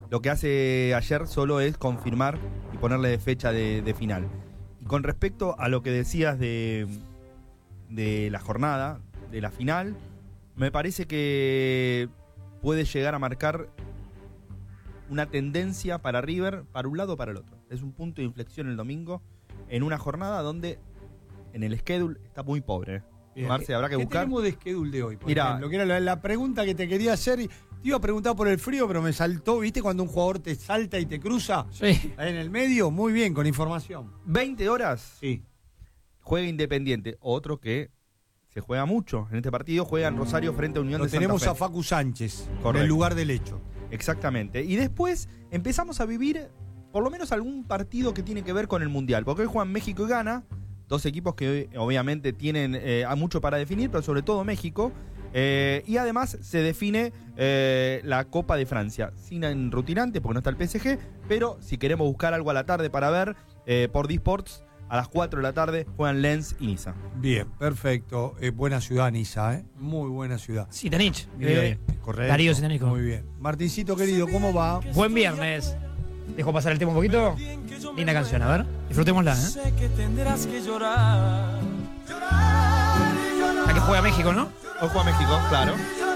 lo que hace ayer solo es confirmar y ponerle fecha de final. Y con respecto a lo que decías de la jornada, de la final, me parece que puede llegar a marcar una tendencia para River, para un lado o para el otro. Es un punto de inflexión el domingo en una jornada donde en el schedule está muy pobre. Marce, habrá que buscar. ¿Qué tenemos de schedule de hoy? Por Mirá, ejemplo, que era la pregunta que te quería hacer. Te iba a preguntar por el frío, pero me saltó. ¿Viste cuando un jugador te salta y te cruza? Sí. Ahí en el medio, muy bien, con información. 20 horas Sí. juega Independiente, otro que se juega mucho en este partido, juega en Rosario frente a Unión Lo de Santa tenemos Fe. a Facu Sánchez, en Correcto. el lugar del hecho. Exactamente. Y después empezamos a vivir por lo menos algún partido que tiene que ver con el Mundial, porque hoy juegan México y Ghana, dos equipos que obviamente tienen mucho para definir, pero sobre todo México. Y además se define la Copa de Francia, sin rutinante porque no está el PSG, pero si queremos buscar algo a la tarde para ver, por D-Sports, a las 4 de la tarde juegan Lens y Niza. Bien, perfecto. Buena ciudad, Niza, muy buena ciudad. Sitanich. Correcto. Darío Sitanich. Muy bien. Martincito querido, ¿cómo va? Buen viernes. Dejo pasar el tema un poquito. Linda canción, a ver. Disfrutémosla, Sé que tendrás que llorar. La que juega México, ¿no? Hoy juega México, claro.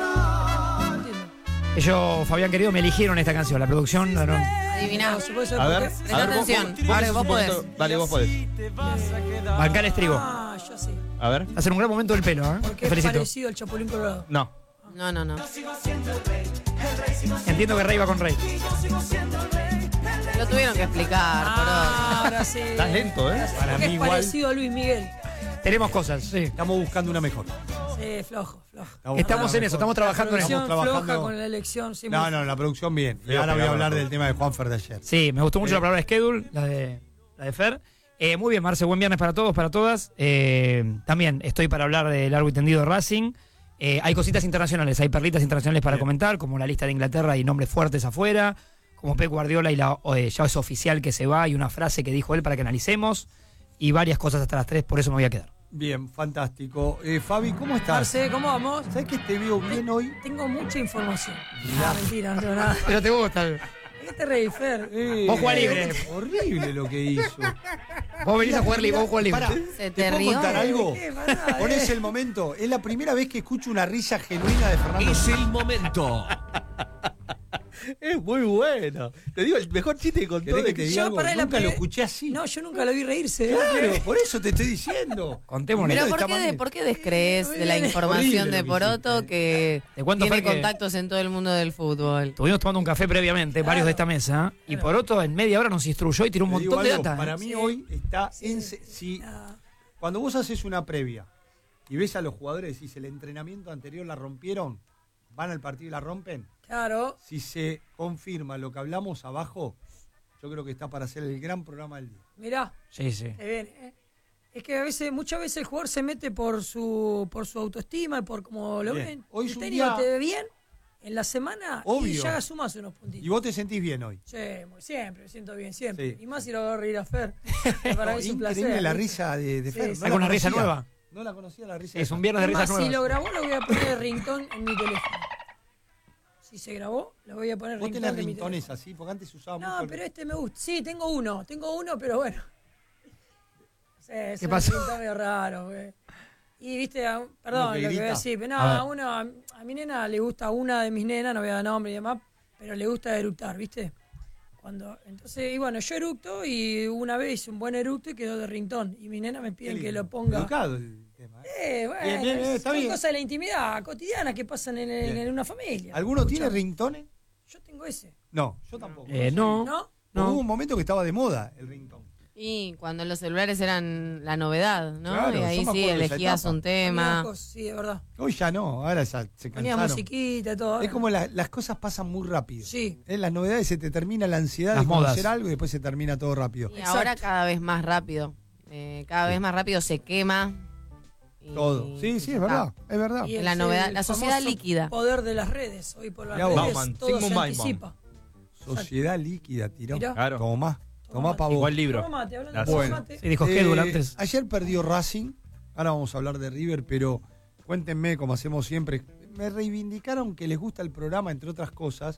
Ellos, Fabián querido, me eligieron esta canción. La producción. Adiviná. A ver, Presta atención. Ahora Vos podés. Dale, vos podés. Bancar estribo. Ah, yo sí. A ver. Hacer un gran momento del pelo, ¿eh? Porque Te es felicito. parecido al Chapulín Colorado. No. No. Entiendo que Rey va con Rey. Lo tuvieron que explicar, Ahora sí. Estás lento, ¿eh? Para Porque mí es igual. parecido a Luis Miguel. Tenemos cosas, sí. Estamos buscando una mejor. Sí, flojo. Estamos en eso, estamos trabajando en eso. Producción Estamos floja trabajando. con la elección. Sí, No, la producción bien. Y Feo ahora voy a pegado, hablar ¿no? del tema de Juanfer de ayer. Sí, me gustó mucho la palabra schedule, la de Fer. Muy bien, Marce, buen viernes para todos, para todas. También estoy para hablar de largo y tendido de Racing. Hay cositas internacionales, hay perlitas internacionales para comentar, como la lista de Inglaterra y nombres fuertes afuera, como Pep Guardiola y ya es oficial que se va, y una frase que dijo él para que analicemos, y varias cosas hasta las 3, por eso me voy a quedar. Bien, fantástico. Fabi, ¿cómo estás? Marce, ¿cómo vamos? ¿Sabes que te veo bien hoy? Tengo mucha información. Ah, mentira, no tengo nada. Pero te gusta. ¿De qué te reís, Fer? Vos jugás libre. Horrible lo que hizo. Vos venís a jugar libre, vos jugás libre. Pará, Se ¿te te puedo rió. contar algo? Pará, Ponés el momento. Es la primera vez que escucho una risa genuina de Fernando. Es el momento. Es muy bueno. Te digo, el mejor chiste que contó ¿Querés de que te que diga yo algo? para la Nunca lo pri- escuché así. No, yo nunca lo vi reírse. Claro, por eso te estoy diciendo. Contémosle. Pero Mira, ¿por esta qué, manera. ¿por qué descrees de la Horrible información de lo que Poroto hiciste. que Te cuento, tiene Fer, que contactos en todo el mundo del fútbol? estuvimos tomando un café previamente, varios de esta mesa, y por otro en media hora nos instruyó y tiró un Te digo montón de algo, data. Para mí hoy está en... Cuando vos haces una previa y ves a los jugadores y decís el entrenamiento anterior la rompieron, van al partido y la rompen, Claro. si se confirma lo que hablamos abajo, yo creo que está para hacer el gran programa del día. Mirá, Sí, sí. es que muchas veces el jugador se mete por su autoestima y por cómo lo Bien. ven. Hoy El es un técnico día- te ve bien en la semana y Obvio. ya sumas unos puntitos. Y vos te sentís bien hoy. Sí, siempre, me siento bien, siempre. Sí. Y más si lo hago reír a Fer. Que para mí es un Increíble placer. la ¿viste? risa de Sí, Fer. sí. No ¿Hay la una risa conocía. nueva? No la conocía la risa. Es de un Fer. viernes de Es más, risas si lo nuevas. grabó, lo voy a poner de ringtone en mi teléfono. Si se grabó, lo voy a poner Vos ringtone tenés en mi rintones teléfono. así, porque antes usaba No, mucho. pero este me gusta. Sí, tengo uno, pero bueno. Sí, es ¿Qué un pasó? ringtone medio raro, güey. Y viste, Uno perdón que lo que voy grita. a decir, pero no, A ver. a mi nena le gusta una de mis nenas, no voy a dar nombre y demás, pero le gusta eructar, ¿viste? Entonces, y bueno, yo eructo y una vez hice un buen eructo y quedó de ringtone. Y mi nena me piden que lo ponga. Educado el tema. Bueno, Bien, bien, está son bien. cosas de la intimidad cotidiana que pasan en una familia. ¿Alguno tiene Escuchame. ringtones? Yo tengo ese. No, yo tampoco. No. ¿No? Hubo un momento que estaba de moda el ringtone. Y cuando los celulares eran la novedad, ¿no? Claro, y ahí yo me sí acuerdo de esa elegías etapa. un tema. Ponía sí, es verdad. Hoy ya no, ahora ya se Ponía cansaron. musiquita, todo. Es como las cosas pasan muy rápido. Sí. Las novedades se te termina la ansiedad Las de modas. conocer algo y después se termina todo rápido. Y ahora Exacto. cada vez más rápido. Cada vez más rápido se quema. y- Todo. Sí, sí, es verdad, es verdad. Y La es novedad, el la sociedad famoso líquida. Poder de las redes. Hoy por las Mirá vos. redes Bauman, todo se Sigmund Bauman. anticipa. Sociedad líquida, tiró. Mirá. Claro. Tomá para vos. Igual libro. Toma mate, hablando Gracias. de Bueno. mate. Sí, dijo schedule antes. Ayer perdió Racing, ahora vamos a hablar de River, pero cuéntenme, como hacemos siempre, me reivindicaron que les gusta el programa, entre otras cosas,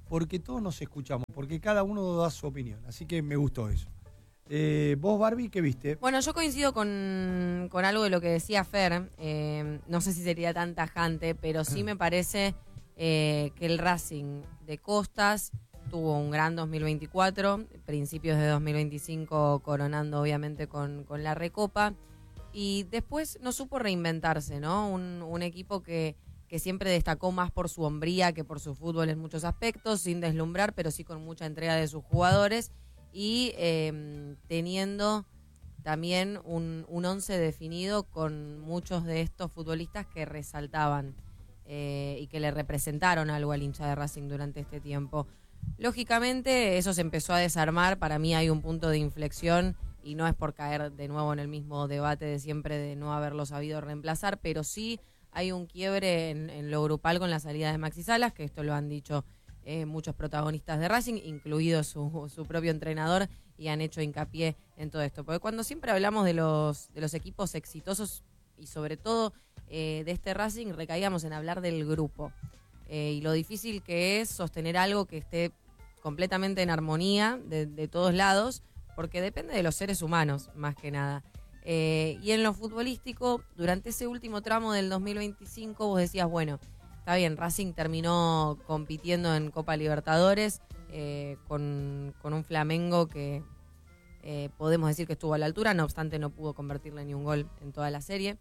porque todos nos escuchamos, porque cada uno da su opinión. Así que me gustó eso. Vos, Barbie, ¿qué viste? Bueno, yo coincido con algo de lo que decía Fer. No sé si sería tan tajante, pero sí me parece que el Racing de Costas tuvo un gran 2024, principios de 2025 coronando obviamente con la Recopa, y después no supo reinventarse, ¿no? Un equipo que siempre destacó más por su hombría que por su fútbol en muchos aspectos, sin deslumbrar, pero sí con mucha entrega de sus jugadores, y teniendo también un once definido con muchos de estos futbolistas que resaltaban y que le representaron algo al hincha de Racing durante este tiempo. Lógicamente eso se empezó a desarmar, para mí hay un punto de inflexión y no es por caer de nuevo en el mismo debate de siempre de no haberlo sabido reemplazar, pero sí hay un quiebre en lo grupal con la salida de Maxi Salas, que esto lo han dicho muchos protagonistas de Racing, incluido su propio entrenador, y han hecho hincapié en todo esto. Porque cuando siempre hablamos de los equipos exitosos y sobre todo de este Racing, recaíamos en hablar del grupo. Y lo difícil que es sostener algo que esté completamente en armonía de todos lados, porque depende de los seres humanos, más que nada. Y en lo futbolístico, durante ese último tramo del 2025, vos decías, bueno, está bien, Racing terminó compitiendo en Copa Libertadores con un Flamengo que podemos decir que estuvo a la altura, no obstante no pudo convertirle ni un gol en toda la serie.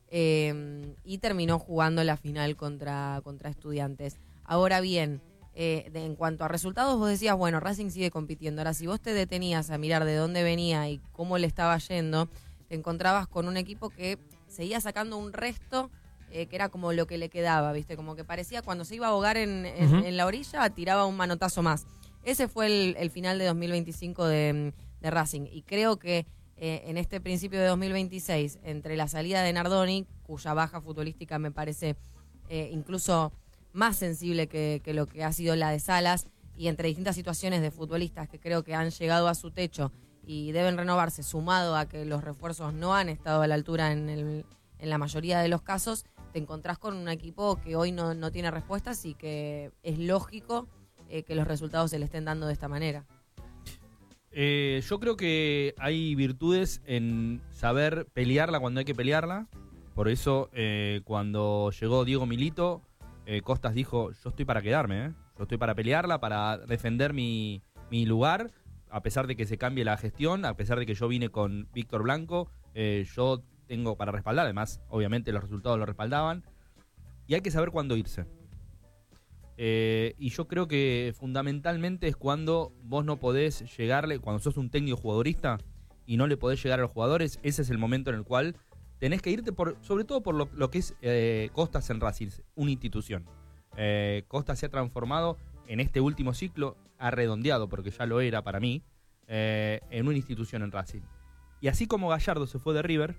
Y terminó jugando la final contra Estudiantes. Ahora bien, en cuanto a resultados, vos decías, bueno, Racing sigue compitiendo. Ahora, si vos te detenías a mirar de dónde venía y cómo le estaba yendo, te encontrabas con un equipo que seguía sacando un resto que era como lo que le quedaba, ¿viste? Como que parecía cuando se iba a ahogar en la orilla, tiraba un manotazo más. Ese fue el final de 2025 de Racing. Y creo que en este principio de 2026, entre la salida de Nardoni, cuya baja futbolística me parece incluso más sensible que lo que ha sido la de Salas, y entre distintas situaciones de futbolistas que creo que han llegado a su techo y deben renovarse, sumado a que los refuerzos no han estado a la altura en la mayoría de los casos, te encontrás con un equipo que hoy no tiene respuestas y que es lógico que los resultados se le estén dando de esta manera. Yo creo que hay virtudes en saber pelearla cuando hay que pelearla. Por eso, cuando llegó Diego Milito, Costas dijo, yo estoy para quedarme, yo estoy para pelearla, para defender mi lugar, a pesar de que se cambie la gestión, a pesar de que yo vine con Víctor Blanco, yo tengo para respaldar, además, obviamente los resultados lo respaldaban, y hay que saber cuándo irse. Y yo creo que fundamentalmente es cuando vos no podés llegarle, cuando sos un técnico jugadorista y no le podés llegar a los jugadores, ese es el momento en el cual tenés que irte, sobre todo por lo que es Costas en Racing, una institución. Costas se ha transformado en este último ciclo, ha redondeado, porque ya lo era para mí, en una institución en Racing. Y así como Gallardo se fue de River,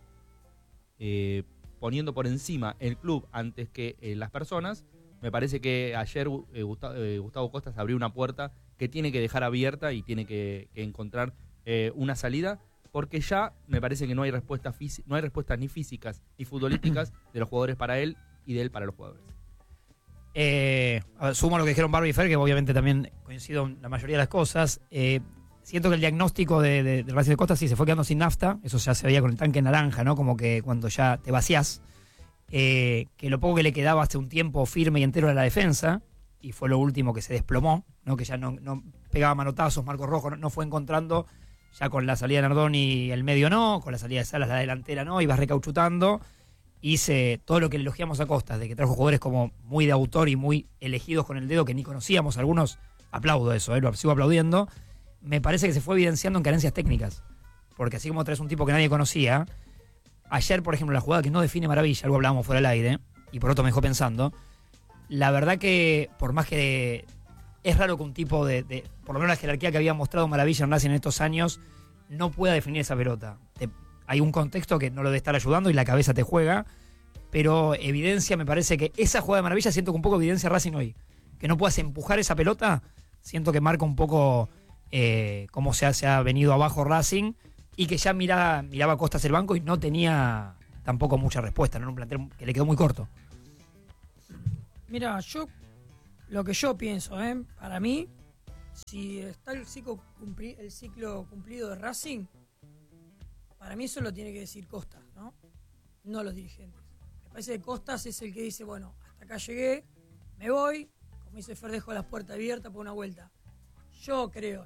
poniendo por encima el club antes que las personas, me parece que ayer Gustavo Costas abrió una puerta que tiene que dejar abierta y tiene que encontrar una salida, porque ya me parece que no hay respuestas ni físicas ni futbolísticas de los jugadores para él y de él para los jugadores. Sumo a lo que dijeron Barbie y Fer, que obviamente también coincido en la mayoría de las cosas. Siento que el diagnóstico de Racing de Costa sí se fue quedando sin nafta, eso ya se veía con el tanque naranja, ¿no? Como que cuando ya te vacías, que lo poco que le quedaba hace un tiempo firme y entero a la defensa, y fue lo último que se desplomó, ¿no? Que ya no pegaba manotazos, Marcos Rojo no fue encontrando, ya con la salida de Nardoni el medio no, con la salida de Salas la delantera no, ibas recauchutando. Hice todo lo que le elogiamos a Costas, de que trajo jugadores como muy de autor y muy elegidos con el dedo, que ni conocíamos, algunos aplaudo eso, lo sigo aplaudiendo. Me parece que se fue evidenciando en carencias técnicas, porque así como traes un tipo que nadie conocía, ayer, por ejemplo, la jugada que no define maravilla, algo hablábamos fuera del aire, y por otro me dejó pensando, la verdad que por más que es raro que un tipo de por lo menos la jerarquía que había mostrado Maravilla en Racing en estos años, no pueda definir esa pelota. Hay un contexto que no lo debe estar ayudando y la cabeza te juega, pero evidencia, me parece que esa jugada de Maravilla, siento que un poco evidencia Racing hoy. Que no puedas empujar esa pelota, siento que marca un poco cómo se ha venido abajo Racing, y que ya miraba Costas el banco y no tenía tampoco mucha respuesta, ¿no? En un plantel que le quedó muy corto. Mira, yo lo que yo pienso, para mí, si está el ciclo cumplido de Racing, para mí eso lo tiene que decir Costas, no los dirigentes. Me parece que Costas es el que dice, bueno, hasta acá llegué, me voy, como dice Fer, dejo las puertas abiertas por una vuelta. Yo creo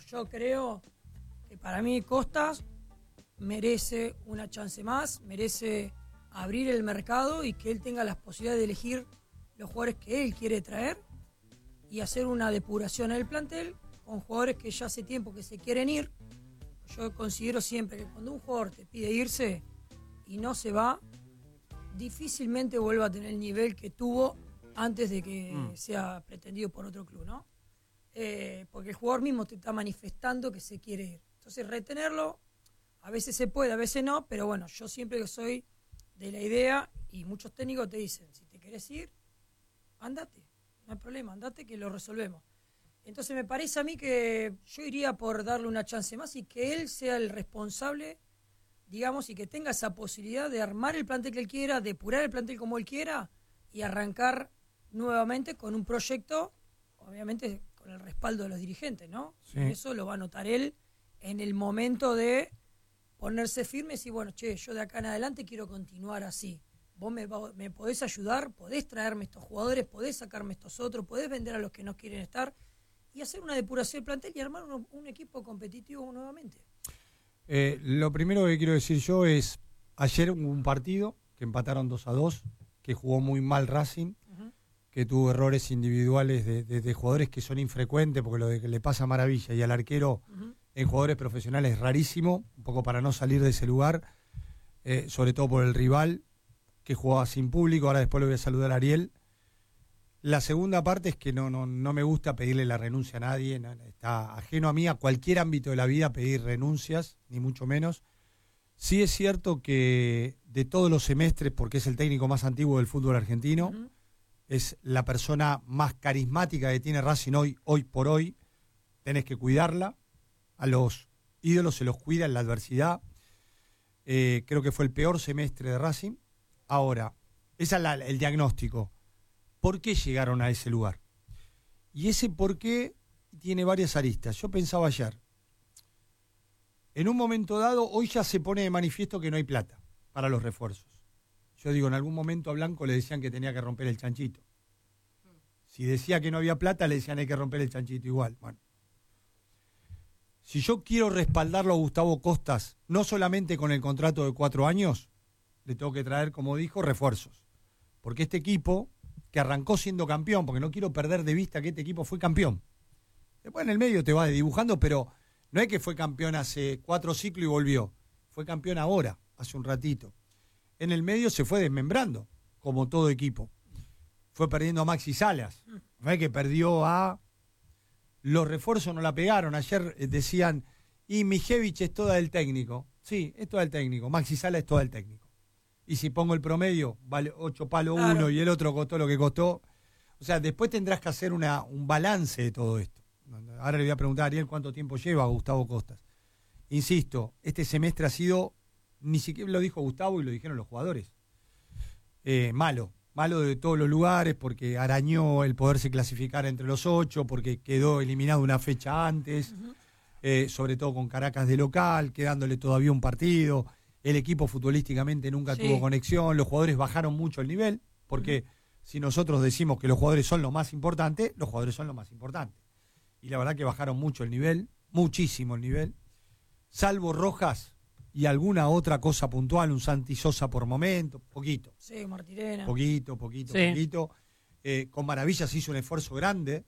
que para mí Costas merece una chance más, merece abrir el mercado y que él tenga las posibilidades de elegir los jugadores que él quiere traer y hacer una depuración en el plantel con jugadores que ya hace tiempo que se quieren ir. Yo considero siempre que cuando un jugador te pide irse y no se va, difícilmente vuelva a tener el nivel que tuvo antes de que sea pretendido por otro club, ¿no? Porque el jugador mismo te está manifestando que se quiere ir. Entonces retenerlo, a veces se puede, a veces no, pero bueno, yo siempre que soy de la idea, y muchos técnicos te dicen, si te querés ir, andate, no hay problema, andate que lo resolvemos. Entonces me parece a mí que yo iría por darle una chance más y que él sea el responsable, digamos, y que tenga esa posibilidad de armar el plantel que él quiera, depurar el plantel como él quiera y arrancar nuevamente con un proyecto, obviamente con el respaldo de los dirigentes, ¿no? Sí. Y eso lo va a notar él en el momento de ponerse firme y decir, bueno, che, yo de acá en adelante quiero continuar así. Vos me podés ayudar, podés traerme estos jugadores, podés sacarme estos otros, podés vender a los que no quieren estar y hacer una depuración del plantel y armar un equipo competitivo nuevamente. Lo primero que quiero decir yo es, ayer hubo un partido que empataron 2-2, que jugó muy mal Racing, que tuvo errores individuales de jugadores que son infrecuentes, porque lo de que le pasa a Maravilla y al arquero en jugadores profesionales es rarísimo, un poco para no salir de ese lugar, sobre todo por el rival, que jugaba sin público. Ahora después le voy a saludar a Ariel. La segunda parte es que no me gusta pedirle la renuncia a nadie, está ajeno a mí, a cualquier ámbito de la vida pedir renuncias, ni mucho menos. Sí es cierto que de todos los semestres, porque es el técnico más antiguo del fútbol argentino, es la persona más carismática que tiene Racing hoy por hoy, tenés que cuidarla, a los ídolos se los cuida en la adversidad. Creo que fue el peor semestre de Racing. Ahora, ese es el diagnóstico. ¿Por qué llegaron a ese lugar? Y ese por qué tiene varias aristas. Yo pensaba ayer, en un momento dado, hoy ya se pone de manifiesto que no hay plata para los refuerzos. Yo digo, en algún momento a Blanco le decían que tenía que romper el chanchito. Si decía que no había plata, le decían hay que romper el chanchito igual. Bueno, si yo quiero respaldarlo a Gustavo Costas, no solamente con el contrato de 4 años, le tengo que traer, como dijo, refuerzos. Porque este equipo, que arrancó siendo campeón, porque no quiero perder de vista que este equipo fue campeón. Después en el medio te va dibujando, pero no es que fue campeón hace 4 ciclos y volvió. Fue campeón ahora, hace un ratito. En el medio se fue desmembrando, como todo equipo. Fue perdiendo a Maxi Salas. No es que perdió a... Los refuerzos no la pegaron. Ayer decían, y Mijevich es toda del técnico. Sí, es toda del técnico. Maxi Salas es toda del técnico. Y si pongo el promedio, vale 8 palos claro. 1 y el otro costó lo que costó. O sea, después tendrás que hacer un balance de todo esto. Ahora le voy a preguntar a Ariel cuánto tiempo lleva a Gustavo Costas. Insisto, este semestre ha sido, ni siquiera lo dijo Gustavo y lo dijeron los jugadores, malo de todos los lugares, porque arañó el poderse clasificar entre los 8, porque quedó eliminado una fecha antes, sobre todo con Caracas de local, quedándole todavía un partido. El equipo futbolísticamente nunca tuvo conexión, los jugadores bajaron mucho el nivel, porque si nosotros decimos que los jugadores son lo más importante, los jugadores son lo más importante. Y la verdad que bajaron mucho el nivel, muchísimo el nivel, salvo Rojas y alguna otra cosa puntual, un Santi Sosa por momento, poquito. Sí, Martirena. Poquito. Con Maravilla se hizo un esfuerzo grande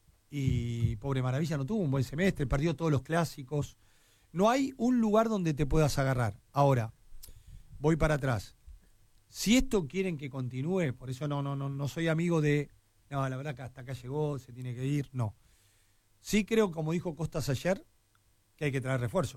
y pobre Maravilla no tuvo un buen semestre, perdió todos los clásicos. No hay un lugar donde te puedas agarrar. Ahora, voy para atrás. Si esto quieren que continúe, por eso no soy amigo de, no, la verdad que hasta acá llegó, se tiene que ir, no. Sí creo, como dijo Costas ayer, que hay que traer refuerzos.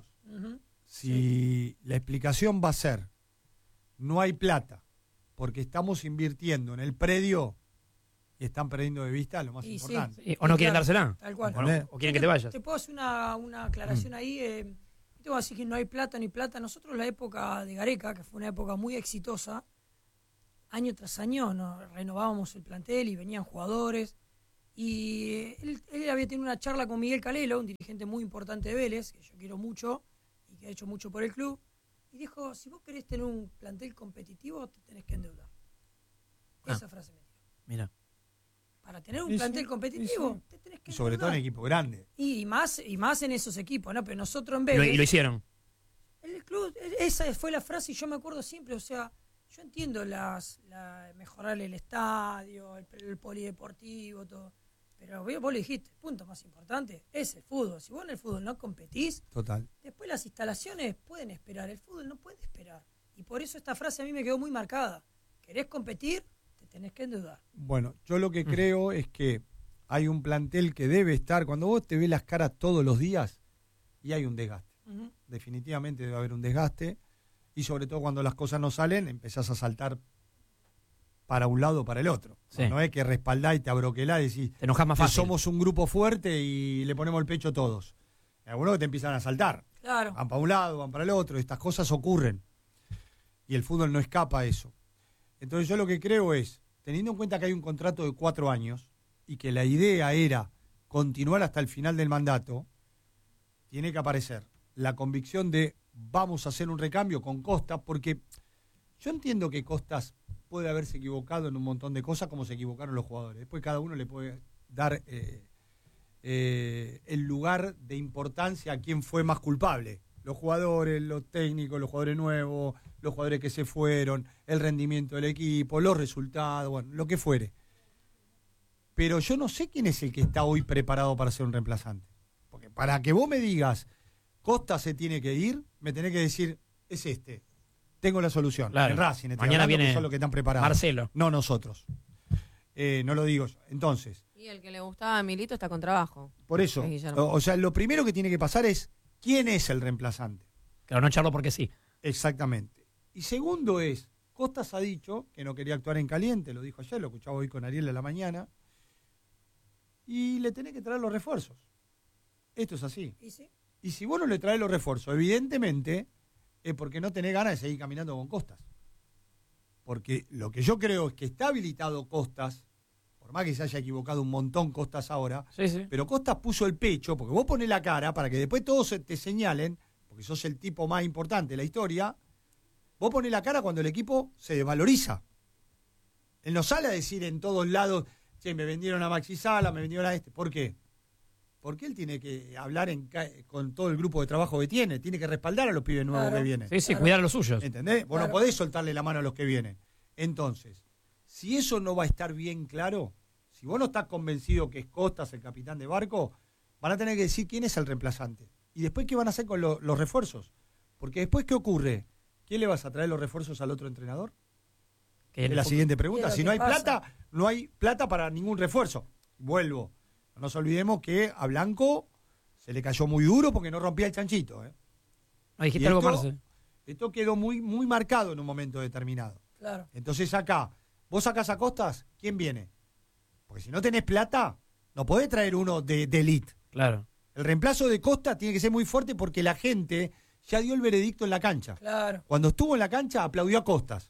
Si la explicación va a ser, no hay plata, porque estamos invirtiendo en el predio y están perdiendo de vista lo más importante. Sí, o no quieren dársela. Tal cual. O quieren que te vayas. Te puedo hacer una aclaración ahí. Te voy a decir que no hay plata ni plata. Nosotros la época de Gareca, que fue una época muy exitosa, año tras año nos renovábamos el plantel y venían jugadores. Y él había tenido una charla con Miguel Calelo, un dirigente muy importante de Vélez, que yo quiero mucho y que ha hecho mucho por el club. Y dijo, si vos querés tener un plantel competitivo, te tenés que endeudar. Esa frase me tiró. Mira. Para tener un plantel competitivo, te tenés que endeudar. Sobre todo en equipo grande. Y más en esos equipos, ¿no? Pero nosotros en Vélez... Y lo hicieron. El club, esa fue la frase y yo me acuerdo siempre, o sea, yo entiendo mejorar el estadio, el polideportivo, todo. Pero vos le dijiste, el punto más importante es el fútbol. Si vos en el fútbol no competís, Total. después las instalaciones pueden esperar. El fútbol no puede esperar. Y por eso esta frase a mí me quedó muy marcada. ¿Querés competir? Te tenés que endeudar. Bueno, yo lo que creo es que hay un plantel que debe estar, cuando vos te ves las caras todos los días, y hay un desgaste. Definitivamente debe haber un desgaste. Y sobre todo cuando las cosas no salen, empezás a saltar para un lado o para el otro. Sí. No es que respaldás y te abroquelás y decís Te enojas más que fácil. somos un grupo fuerte y le ponemos el pecho todos. Hay algunos que te empiezan a saltar. Claro. Van para un lado, van para el otro. Estas cosas ocurren. Y el fútbol no escapa a eso. Entonces yo lo que creo es, teniendo en cuenta que hay un contrato de 4 años y que la idea era continuar hasta el final del mandato, tiene que aparecer la convicción de vamos a hacer un recambio con Costas, porque yo entiendo que Costas puede haberse equivocado en un montón de cosas como se equivocaron los jugadores. Después cada uno le puede dar el lugar de importancia a quién fue más culpable. Los jugadores, los técnicos, los jugadores nuevos, los jugadores que se fueron, el rendimiento del equipo, los resultados, bueno, lo que fuere. Pero yo no sé quién es el que está hoy preparado para ser un reemplazante. Porque para que vos me digas, Costa se tiene que ir, me tenés que decir, es este. Tengo la solución. Claro. En Racing, Mañana viene que son los que están preparados. Marcelo. No nosotros. No lo digo yo. Entonces, Y el que le gustaba a Milito está con trabajo. por eso, Es Guillermo. o sea, lo primero que tiene que pasar es, ¿quién es el reemplazante? Claro, no echarlo porque sí. Exactamente. Y segundo es, Costas ha dicho que no quería actuar en caliente, lo dijo ayer, lo escuchaba hoy con Ariel a la mañana, y le tenés que traer los refuerzos. Esto es así. ¿Y sí? Y si vos no le traes los refuerzos, evidentemente es porque no tenés ganas de seguir caminando con Costas. Porque lo que yo creo es que está habilitado Costas, por más que se haya equivocado un montón Costas ahora, Sí, sí. pero Costas puso el pecho, porque vos ponés la cara para que después todos te señalen, porque sos el tipo más importante de la historia, vos ponés la cara cuando el equipo se desvaloriza. Él no sale a decir en todos lados, che, me vendieron a Maxi Sala, me vendieron a este. ¿Por qué? Porque él tiene que hablar con todo el grupo de trabajo que tiene que respaldar a los pibes nuevos Claro. que vienen. Sí, sí, cuidar a los suyos. ¿Entendés? Vos no Claro. podés soltarle la mano a los que vienen. Entonces, si eso no va a estar bien claro, si vos no estás convencido que es Costas el capitán de barco, van a tener que decir quién es el reemplazante. Y después, ¿qué van a hacer con los refuerzos? Porque después, ¿qué ocurre? ¿Quién le vas a traer los refuerzos al otro entrenador? Que Es la siguiente pregunta. ¿Qué es lo Si que no hay pasa? plata, no hay plata para ningún refuerzo. Vuelvo. No nos olvidemos que a Blanco se le cayó muy duro porque no rompía el chanchito. No, dijiste Y algo, esto- Marce. Esto quedó muy, muy marcado en un momento determinado. Claro. Entonces acá, vos sacás a Costas, ¿quién viene? Porque si no tenés plata, no podés traer uno de elite. Claro. El reemplazo de Costa tiene que ser muy fuerte porque la gente ya dio el veredicto en la cancha. Claro. Cuando estuvo en la cancha, aplaudió a Costas.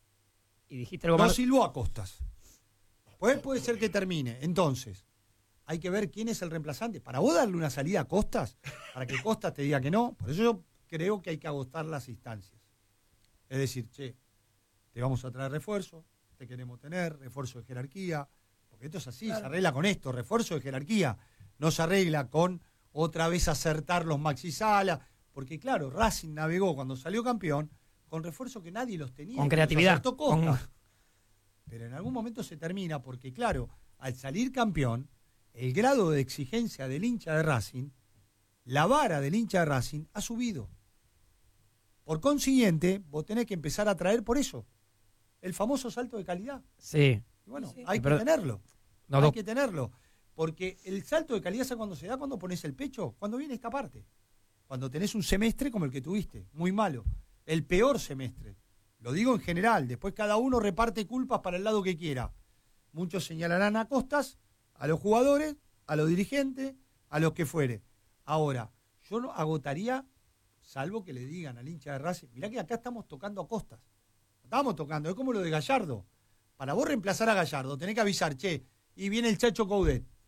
Y dijiste algo, No Marce. silbó a Costas. Pues puede ser que termine. Entonces, hay que ver quién es el reemplazante. Para vos darle una salida a Costas, para que Costas te diga que no. Por eso yo creo que hay que agotar las instancias. Es decir, che, te vamos a traer refuerzo, te queremos tener, refuerzo de jerarquía. Porque esto es así, Claro. se arregla con esto, refuerzo de jerarquía. No se arregla con otra vez acertar los Maxi Sala. Porque claro, Racing navegó cuando salió campeón con refuerzos que nadie los tenía. Con que los creatividad. acertó Costas. Pero en algún momento se termina porque, claro, al salir campeón, el grado de exigencia del hincha de Racing, la vara del hincha de Racing ha subido. Por consiguiente, vos tenés que empezar a traer por eso el famoso salto de calidad. Sí. Y bueno, Sí. hay Pero- que tenerlo. No, hay no. que tenerlo. Porque el salto de calidad, ¿sabes cuándo se da? Cuando pones el pecho. Cuando viene esta parte. Cuando tenés un semestre como el que tuviste, muy malo. El peor semestre. Lo digo en general. Después cada uno reparte culpas para el lado que quiera. Muchos señalarán a Costas, a los jugadores, a los dirigentes, a los que fuere. Ahora, yo no agotaría, salvo que le digan al hincha de Racing, mirá que acá estamos tocando a Costas. Estamos tocando, es como lo de Gallardo. Para vos reemplazar a Gallardo, tenés que avisar, che, y viene el Chacho Coudet.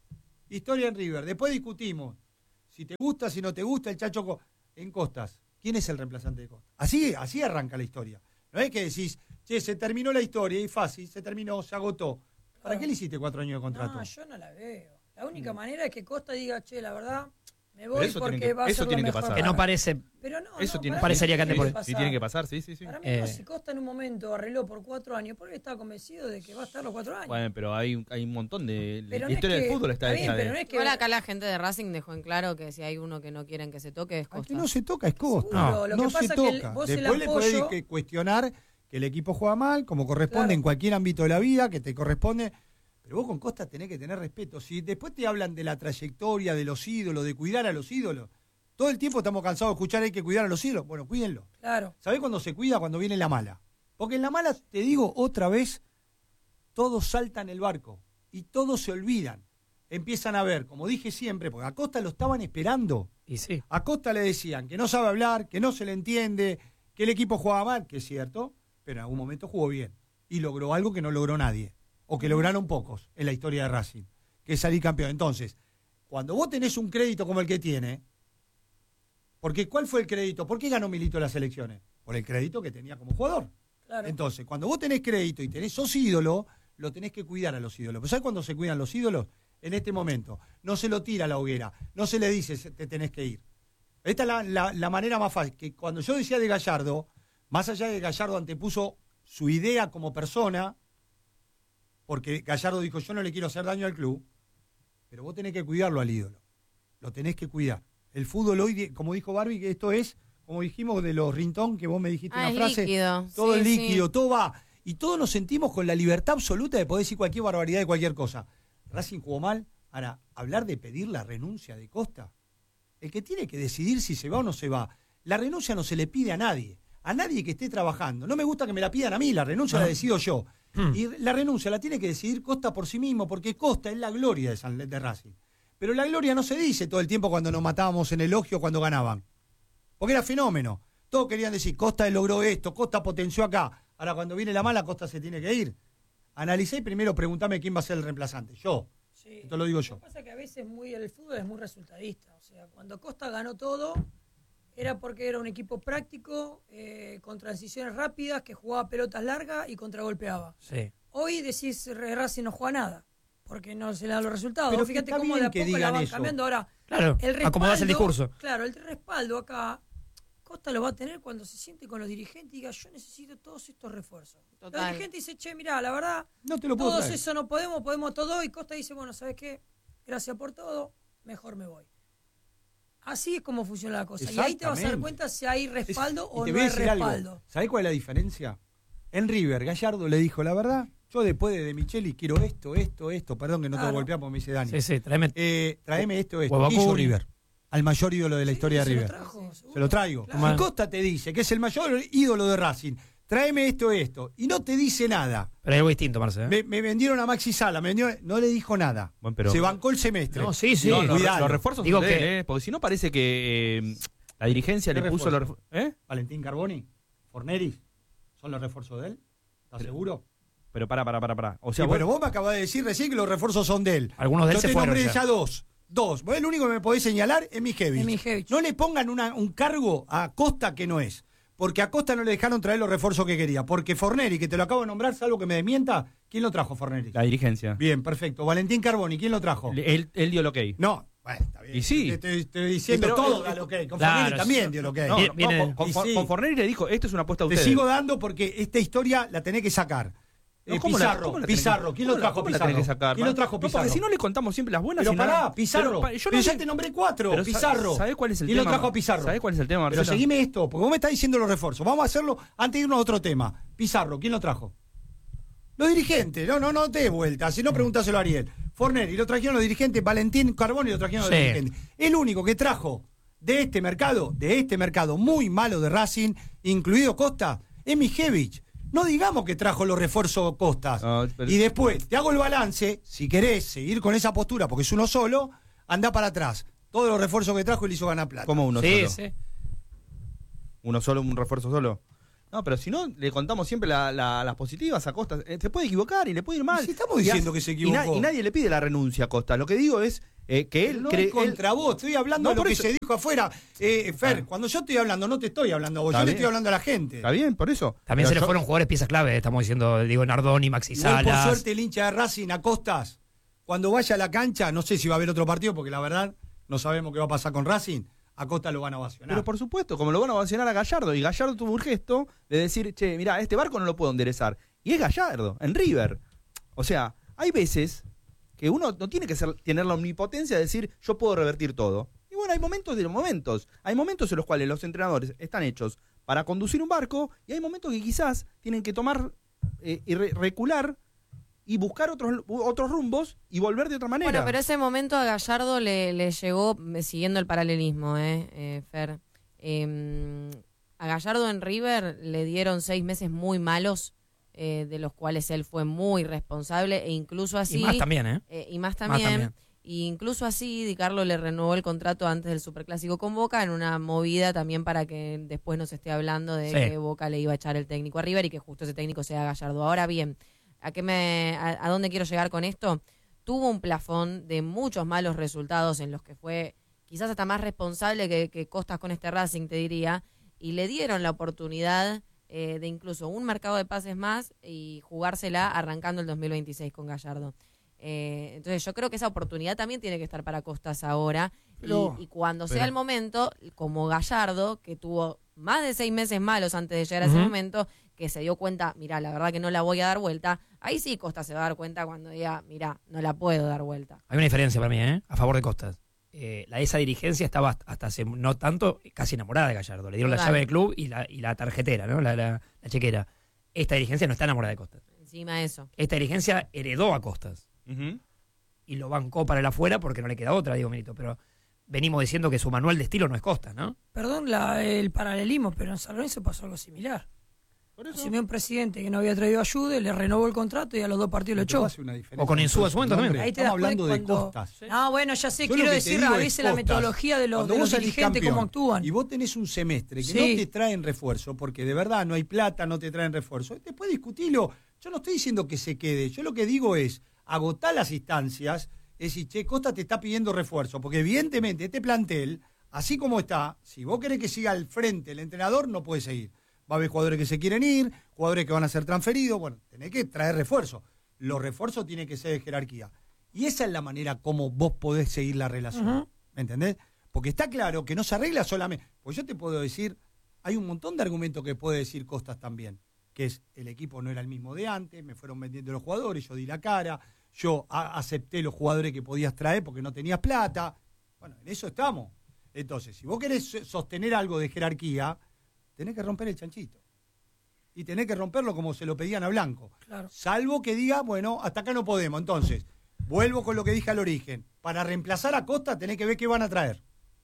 Historia en River. Después discutimos si te gusta, si no te gusta, el Chacho en Costas. ¿Quién es el reemplazante de Costas? Así arranca la historia. No es que decís, che, se terminó la historia, y fácil, se terminó, se agotó. ¿Para qué le hiciste 4 años de contrato? No, yo no la veo. La única manera es que Costa diga, che, la verdad, me Pero voy eso porque tiene que- va a eso ser lo tiene que mejor pasar. Que para no mí. parece. Pero no, Eso no, tiene- para parecería mí que ande tiene por que ahí. Sí, pasar. tiene que pasar, sí. Para mí, no, si Costa en un momento arregló por 4 años, porque estaba convencido de que va a estar los 4 años. Bueno, pero hay un montón de... Pero La no historia es que- del fútbol está bien, hecha pero de... no es que Igual acá la gente de Racing dejó en claro que si hay uno que no quieren que se toque es Al Costa. que no se toca es Costa. Seguro, lo que no pasa se es que toca. vos el Después le podés apoyo- que cuestionar que el equipo juega mal, como corresponde Claro. en cualquier ámbito de la vida, que te corresponde. Pero vos con Costa tenés que tener respeto. Si después te hablan de la trayectoria, de los ídolos, de cuidar a los ídolos, todo el tiempo estamos cansados de escuchar hay que cuidar a los ídolos. Bueno, cuídenlo. Claro. ¿Sabés cuándo se cuida? Cuando viene la mala. Porque en la mala, te digo otra vez, todos saltan el barco y todos se olvidan. Empiezan a ver, como dije siempre, porque a Costa lo estaban esperando. Y sí. A Costa le decían que no sabe hablar, que no se le entiende, que el equipo jugaba mal, que es cierto, pero en algún momento jugó bien. Y logró algo que no logró nadie, o que lograron pocos en la historia de Racing, que es salir campeón. Entonces, cuando vos tenés un crédito como el que tiene, porque ¿cuál fue el crédito? ¿Por qué ganó Milito las elecciones? Por el crédito que tenía como jugador. Claro. Entonces, cuando vos tenés crédito y sos ídolo, lo tenés que cuidar a los ídolos. ¿Pero sabés cuándo se cuidan los ídolos? En este momento. No se lo tira a la hoguera, no se le dice te tenés que ir. Esta es la manera más fácil. Que cuando yo decía de Gallardo, más allá de que Gallardo antepuso su idea como persona, porque Gallardo dijo, yo no le quiero hacer daño al club, pero vos tenés que cuidarlo al ídolo. Lo tenés que cuidar. El fútbol hoy, como dijo Barbie, que esto es, como dijimos de los Rintón, que vos me dijiste una es frase, líquido. todo Sí, es líquido, sí. todo va. Y todos nos sentimos con la libertad absoluta de poder decir cualquier barbaridad de cualquier cosa. Racing jugó mal. Ahora, hablar de pedir la renuncia de Costa. El que tiene que decidir si se va o no se va. La renuncia no se le pide a nadie que esté trabajando. No me gusta que me la pidan a mí, la renuncia la decido yo. Y la renuncia la tiene que decidir Costa por sí mismo, porque Costa es la gloria de Racing. Pero la gloria no se dice todo el tiempo cuando nos matábamos en elogio cuando ganaban. Porque era fenómeno. Todos querían decir, Costa logró esto, Costa potenció acá. Ahora, cuando viene la mala, Costa se tiene que ir. Analicé y primero preguntame quién va a ser el reemplazante. Yo. Sí. Esto lo digo yo. Lo que pasa es que a veces el fútbol es muy resultadista. O sea, cuando Costa ganó todo, era porque era un equipo práctico, con transiciones rápidas, que jugaba pelotas largas y contragolpeaba. Sí. Hoy decís, Racing no juega nada, porque no se le dan los resultados. Pero Fíjate está cómo bien de a que poco la digan van eso. cambiando. Ahora, Claro, el acomodás el respaldo, discurso. Claro, el respaldo acá, Costa lo va a tener cuando se siente con los dirigentes y diga, yo necesito todos estos refuerzos. Total. Los dirigentes dicen, che, mirá, la verdad, No te lo puedo todos traer. eso no podemos todo. Y Costa dice, bueno, ¿sabes qué? Gracias por todo, mejor me voy. Así es como funciona la cosa. Y ahí te vas a dar Exactamente. cuenta si hay respaldo Y o te no voy a hay decir algo. respaldo. ¿Sabés cuál es la diferencia? En River, Gallardo le dijo, la verdad, yo después de Micheli quiero esto. Perdón que no te Claro. lo golpea porque me dice Dani. Sí, sí, tráeme. Tráeme esto. Huevo ¿Qué hizo Cuni. River? Al mayor ídolo de la historia de Se lo River. trajo, seguro. Se lo traigo. Claro. Y Costa te dice que es el mayor ídolo de Racing. Tráeme esto. Y no te dice nada. Pero hay algo distinto, Marce. ¿eh? Me vendieron a Maxi Sala, no le dijo nada. Bueno, pero- Se bancó el semestre. No, sí, sí. No, Cuidado. los refuerzos Digo son de que- él, porque si no parece que la dirigencia ¿Qué le puso los refuerzo? refuerzos. Valentín Carboni, Forneris, ¿son los refuerzos de él? ¿Estás seguro? Pero para. O sea, Sí, bueno, vos me acabas de decir recién que los refuerzos son de él. Algunos de él Yo se te fueron nombré ya. ya dos. Vos el único que me podés señalar es Mijevich. Es Mijevich. No le pongan un cargo a Costa que no es. Porque a Costa no le dejaron traer los refuerzos que quería. Porque Forneri, que te lo acabo de nombrar, salvo que me desmienta, ¿quién lo trajo Forneri? la dirigencia. Bien, perfecto. Valentín Carboni, ¿quién lo trajo? Él dio el ok. No, bueno, está bien. Y sí. Te estoy diciendo Sí, pero- todo da lo que. Con Claro, Forneri también sí. dio lo que. No, Bien, viene- con Y sí. Fornelli le dijo, esto es una apuesta a Te ustedes. sigo dando porque esta historia la tenés que sacar. No, ¿cómo la- Pizarro, cómo la tenés Pizarro. que- ¿Quién cómo lo la- trajo cómo la Pizarro? tenés que sacar? ¿Quién lo trajo No, Pizarro? porque si no le contamos siempre las buenas Pero y nada. pará, Pizarro. Pero, yo Pero no ya sé- te nombré 4. pero Pizarro. ¿sabés cuál es el ¿Quién tema? lo trajo a Pizarro? ¿Sabés cuál es el tema, Pero Marcelo? seguime esto, porque vos me estás diciendo los refuerzos. Vamos a hacerlo antes de irnos a otro tema. Pizarro, ¿quién lo trajo? Los dirigentes. No te des vuelta. Si no, preguntáselo a Ariel. Forneri, lo trajeron los dirigentes. Valentín Carboni lo trajeron los Sí. dirigentes. El único que trajo de este mercado muy malo de Racing, incluido Costa, es Mijevich. No digamos que trajo los refuerzos Costas. No, pero- Y después te hago el balance. Si querés seguir con esa postura, porque es uno solo, anda para atrás. Todos los refuerzos que trajo y le hizo ganar plata. ¿Cómo uno Sí, solo? sí. ¿Uno solo, un refuerzo solo? No, pero si no, le contamos siempre las positivas a Costa. Se puede equivocar y le puede ir mal. Y si estamos diciendo que se equivocó. Y nadie le pide la renuncia a Costa. Lo que digo es Que él no cree. es contra vos, estoy hablando No, de lo por que eso. se dijo afuera. Fer, cuando yo estoy hablando, no te estoy hablando a vos, Está yo le bien. estoy hablando a la gente. Está bien, por eso. También Pero se le yo- fueron jugadores piezas clave, estamos diciendo, digo, Nardoni, Maxi Igual, por Salas. suerte, el hincha de Racing, Acostas, cuando vaya a la cancha, no sé si va a haber otro partido, porque la verdad no sabemos qué va a pasar con Racing, Acosta lo van a ovacionar. Pero por supuesto, como lo van a ovacionar a Gallardo, y Gallardo tuvo un gesto de decir, che, mirá, este barco no lo puedo enderezar. Y es Gallardo, en River. O sea, hay veces que uno no tiene que tener la omnipotencia de decir, yo puedo revertir todo. Y bueno, hay momentos de momentos. Hay momentos en los cuales los entrenadores están hechos para conducir un barco, y hay momentos que quizás tienen que tomar y recular y buscar otros rumbos y volver de otra manera. Bueno, pero ese momento a Gallardo le llegó, siguiendo el paralelismo, Fer. A Gallardo en River le dieron 6 meses muy malos, de los cuales él fue muy responsable, e incluso así... Y más también, ¿eh? Y más también. Más también. Y incluso así, Di Carlo le renovó el contrato antes del Superclásico con Boca, en una movida también para que después no se esté hablando de Sí. que Boca le iba a echar el técnico a River y que justo ese técnico sea Gallardo. Ahora bien, ¿a dónde quiero llegar con esto? Tuvo un plafón de muchos malos resultados en los que fue quizás hasta más responsable que Costas con este Racing, te diría, y le dieron la oportunidad de incluso un mercado de pases más y jugársela arrancando el 2026 con Gallardo. Entonces yo creo que esa oportunidad también tiene que estar para Costas ahora, y cuando sea el momento, como Gallardo, que tuvo más de 6 meses malos antes de llegar a ese momento, que se dio cuenta, mira, la verdad que no la voy a dar vuelta, ahí sí Costas se va a dar cuenta cuando diga, mira, no la puedo dar vuelta. Hay una diferencia para mí, a favor de Costas. Esa dirigencia estaba hasta hace no tanto casi enamorada de Gallardo. Le dieron la Total. llave del club y la tarjetera, ¿no? La chequera. Esta dirigencia no está enamorada de Costas. Encima de eso. Esta dirigencia heredó a Costas Ujú. y lo bancó para el afuera porque no le queda otra, digo, Milito. Pero venimos diciendo que su manual de estilo no es Costas, ¿no? Perdón el paralelismo, pero en San Lorenzo pasó algo similar. Por eso. Asumió un presidente que no había traído ayuda, le renovó el contrato y a los 2 partidos lo echó. O con Insúa en su momento también. Ahí te Estamos das hablando cuenta de cuando- Costas. Ah, bueno, ya sé, Yo quiero lo que te decir digo a es veces la Costas. metodología de Cuando los vos salís dirigentes, campeón cómo actúan. Y vos tenés un semestre que Sí. no te traen refuerzo, porque de verdad no hay plata, no te traen refuerzo. Después discutirlo. Yo no estoy diciendo que se quede. Yo lo que digo es, agotar las instancias, es decir, che, Costa te está pidiendo refuerzo, porque evidentemente este plantel, así como está, si vos querés que siga al frente el entrenador, no puede seguir. Va a haber jugadores que se quieren ir, jugadores que van a ser transferidos, bueno, tenés que traer refuerzo. Los refuerzos tienen que ser de jerarquía. Y esa es la manera como vos podés seguir la relación. ¿Me entendés? Porque está claro que no se arregla solamente. Pues yo te puedo decir, hay un montón de argumentos que puede decir Costas también, que es el equipo no era el mismo de antes, me fueron vendiendo los jugadores, yo di la cara, yo acepté los jugadores que podías traer porque no tenías plata. Bueno, en eso estamos. Entonces, si vos querés sostener algo de jerarquía, tenés que romper el chanchito. Y tenés que romperlo como se lo pedían a Blanco. Claro. Salvo que diga, bueno, hasta acá no podemos. Entonces, vuelvo con lo que dije al origen. Para reemplazar a Costa tenés que ver qué van a traer.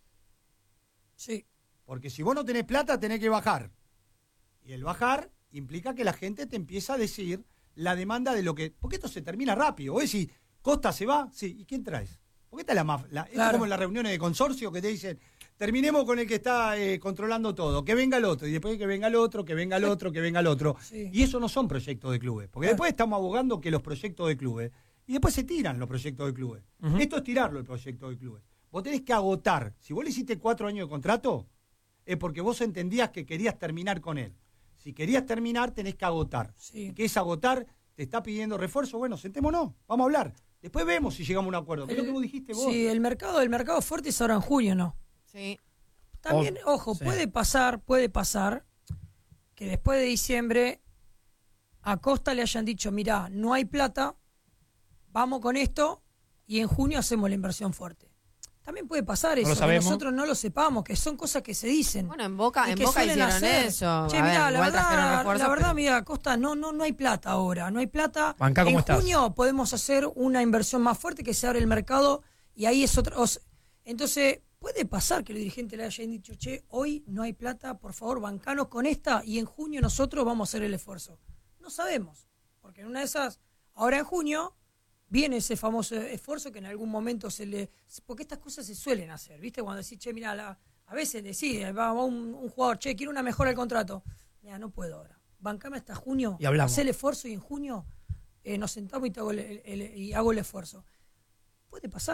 Sí. Porque si vos no tenés plata, tenés que bajar. Y el bajar implica que la gente te empieza a decir la demanda de lo que... Porque esto se termina rápido. Vos decís, Costa se va, sí, ¿y quién traes? Porque esta es la más... Es Claro. como en las reuniones de consorcio que te dicen, terminemos con el que está controlando todo, que venga el otro, y después que venga el otro, que venga el otro, que venga el otro. Sí. Y eso no son proyectos de clubes. Porque después estamos abogando que los proyectos de clubes, y después se tiran los proyectos de clubes. Esto es tirarlo el proyecto de clubes. Vos tenés que agotar. Si vos le hiciste 4 años de contrato, es porque vos entendías que querías terminar con él. Si querías terminar, tenés que agotar. Sí. ¿Y qué es agotar? ¿Te está pidiendo refuerzo? Bueno, sentémonos, vamos a hablar. Después vemos si llegamos a un acuerdo. ¿Qué es lo que vos dijiste vos? Sí, el mercado fuerte es ahora en junio, ¿no? Sí. También, ojo, sí. puede pasar que después de diciembre a Costa le hayan dicho, mirá, no hay plata, vamos con esto y en junio hacemos la inversión fuerte. También puede pasar eso, lo que sabemos. nosotros no lo sepamos, que son cosas que se dicen. Bueno, en Boca, y en que Boca suelen hicieron hacer. eso. Che, A ver, mirá, la igual trajeron verdad, refuerzos, pero- mira, Costa, no hay plata ahora, no hay plata. Bancá como en estás. junio podemos hacer una inversión más fuerte que se abre el mercado y ahí es otra. Entonces, puede pasar que los dirigentes le hayan dicho, che, hoy no hay plata, por favor, bancanos con esta y en junio nosotros vamos a hacer el esfuerzo. No sabemos, porque en una de esas, ahora en junio, viene ese famoso esfuerzo que en algún momento porque estas cosas se suelen hacer, ¿viste? Cuando decís, che, mira, a veces decide, va un jugador, che, quiero una mejora del contrato. Mira, no puedo ahora. Bancame hasta junio, Y hablamos. hacé el esfuerzo y en junio nos sentamos y, y hago el esfuerzo. Puede pasar.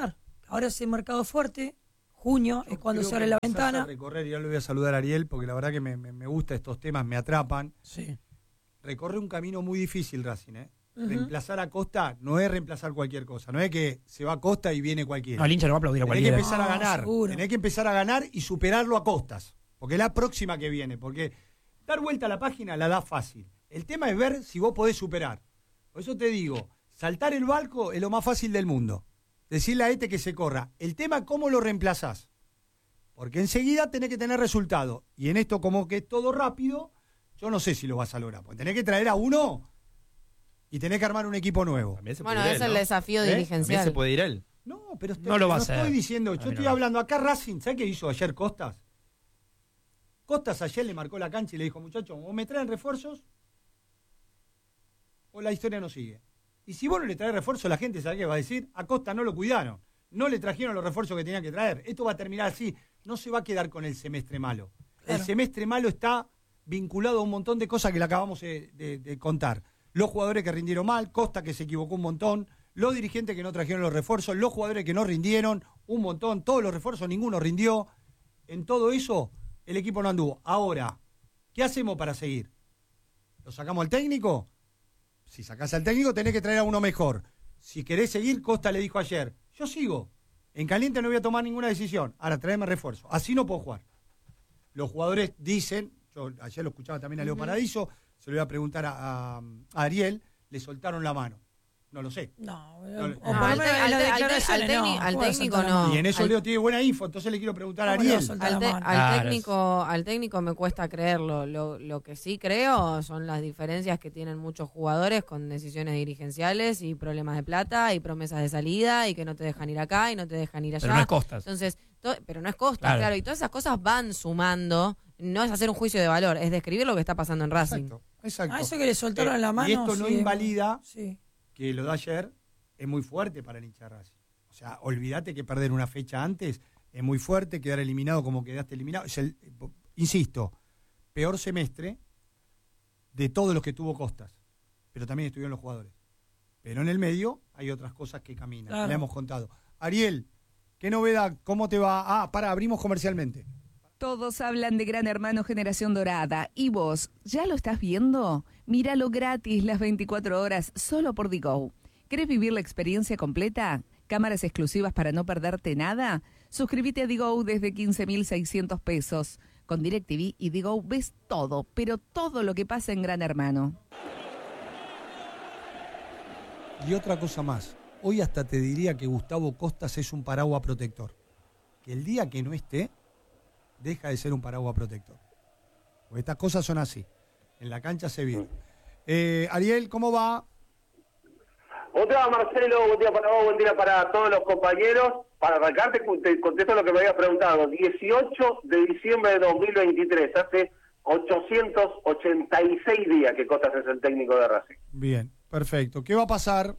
Ahora es el mercado fuerte, junio es cuando se abre la ventana. A recorrer, y ya lo voy a saludar a Ariel, porque la verdad que me gusta estos temas, me atrapan. Sí. Recorre un camino muy difícil Racing, ¿eh? Ujú. Reemplazar a Costa no es reemplazar cualquier cosa, no es que se va a Costa y viene cualquiera. No, el hincha no va a aplaudir a Tenés que cualquiera. empezar a No, ganar, seguro. tenés que empezar a ganar y superarlo a Costas, porque es la próxima que viene, porque dar vuelta a la página la da fácil. El tema es ver si vos podés superar. Por eso te digo, saltar el barco es lo más fácil del mundo. Decirle a que se corra. El tema es cómo lo reemplazás. Porque enseguida tenés que tener resultado. Y en esto como que es todo rápido, yo no sé si lo vas a lograr. Porque tenés que traer a uno y tenés que armar un equipo nuevo. También se puede Bueno, ir es él, el ¿no? desafío También dirigencial. se puede ir él. No, pero No lo va a hacer. estoy diciendo, A yo mí estoy no. hablando acá Racing. ¿Sabes qué hizo ayer Costas? Costas ayer le marcó la cancha y le dijo, muchachos, o me traen refuerzos o la historia no sigue. Y si vos no le traes refuerzo, la gente sabe qué va a decir, a Costa no lo cuidaron, no le trajeron los refuerzos que tenían que traer. Esto va a terminar así, no se va a quedar con el semestre malo. El Claro. semestre malo está vinculado a un montón de cosas que le acabamos de contar. Los jugadores que rindieron mal, Costa que se equivocó un montón, los dirigentes que no trajeron los refuerzos, los jugadores que no rindieron, un montón, todos los refuerzos, ninguno rindió. En todo eso, el equipo no anduvo. Ahora, ¿qué hacemos para seguir? ¿Lo sacamos al técnico? Si sacás al técnico, tenés que traer a uno mejor. Si querés seguir, Costa le dijo ayer, yo sigo. En caliente no voy a tomar ninguna decisión. Ahora, tráeme refuerzo. Así no puedo jugar. Los jugadores dicen, yo ayer lo escuchaba también a Leo Paradiso, se lo iba a preguntar a Ariel, le soltaron la mano. No lo sé. No, o No, por No, lo al menos en las declaraciones no. al ¿Cómo va a técnico soltar la no. mano? Y en eso al- Leo tiene buena info, entonces le quiero preguntar a ¿Cómo le va a Ariel. soltar la mano? Claro, Al técnico me cuesta creerlo. Lo que sí creo son las diferencias que tienen muchos jugadores con decisiones dirigenciales y problemas de plata y promesas de salida y que no te dejan ir acá y no te dejan ir allá. pero no es Costas. Entonces, pero no es Costa, Claro. claro. Y todas esas cosas van sumando. No es hacer un juicio de valor, es describir lo que está pasando en Racing. Exacto, exacto. Ah, eso que le soltaron la mano. Y esto no sí, invalida Sí. que lo de ayer es muy fuerte para el hincha de Racing. O sea, olvídate que perder una fecha antes es muy fuerte, quedar eliminado como quedaste eliminado. Es insisto, peor semestre de todos los que tuvo Costas, pero también estuvieron los jugadores. Pero en el medio hay otras cosas que caminan, Claro. le hemos contado. Ariel, ¿qué novedad? ¿Cómo te va? Abrimos comercialmente. Todos hablan de Gran Hermano Generación Dorada. ¿Y vos, ya lo estás viendo? Míralo gratis las 24 horas solo por Digo. ¿Querés vivir la experiencia completa? ¿Cámaras exclusivas para no perderte nada? Suscríbete a Digo desde 15.600 pesos. Con DirecTV y Digo ves todo, pero todo lo que pasa en Gran Hermano. Y otra cosa más. Hoy hasta te diría que Gustavo Costas es un paraguas protector. Que el día que no esté, deja de ser un paraguas protector. Porque estas cosas son así. En la cancha se vive. Ariel, ¿cómo va? Buen día, Marcelo, buen día para vos, buen día para todos los compañeros. Para arrancarte, te contesto lo que me habías preguntado. 18 de diciembre de 2023, hace 886 días que Costas es el técnico de Racing. Bien, perfecto. ¿Qué va a pasar?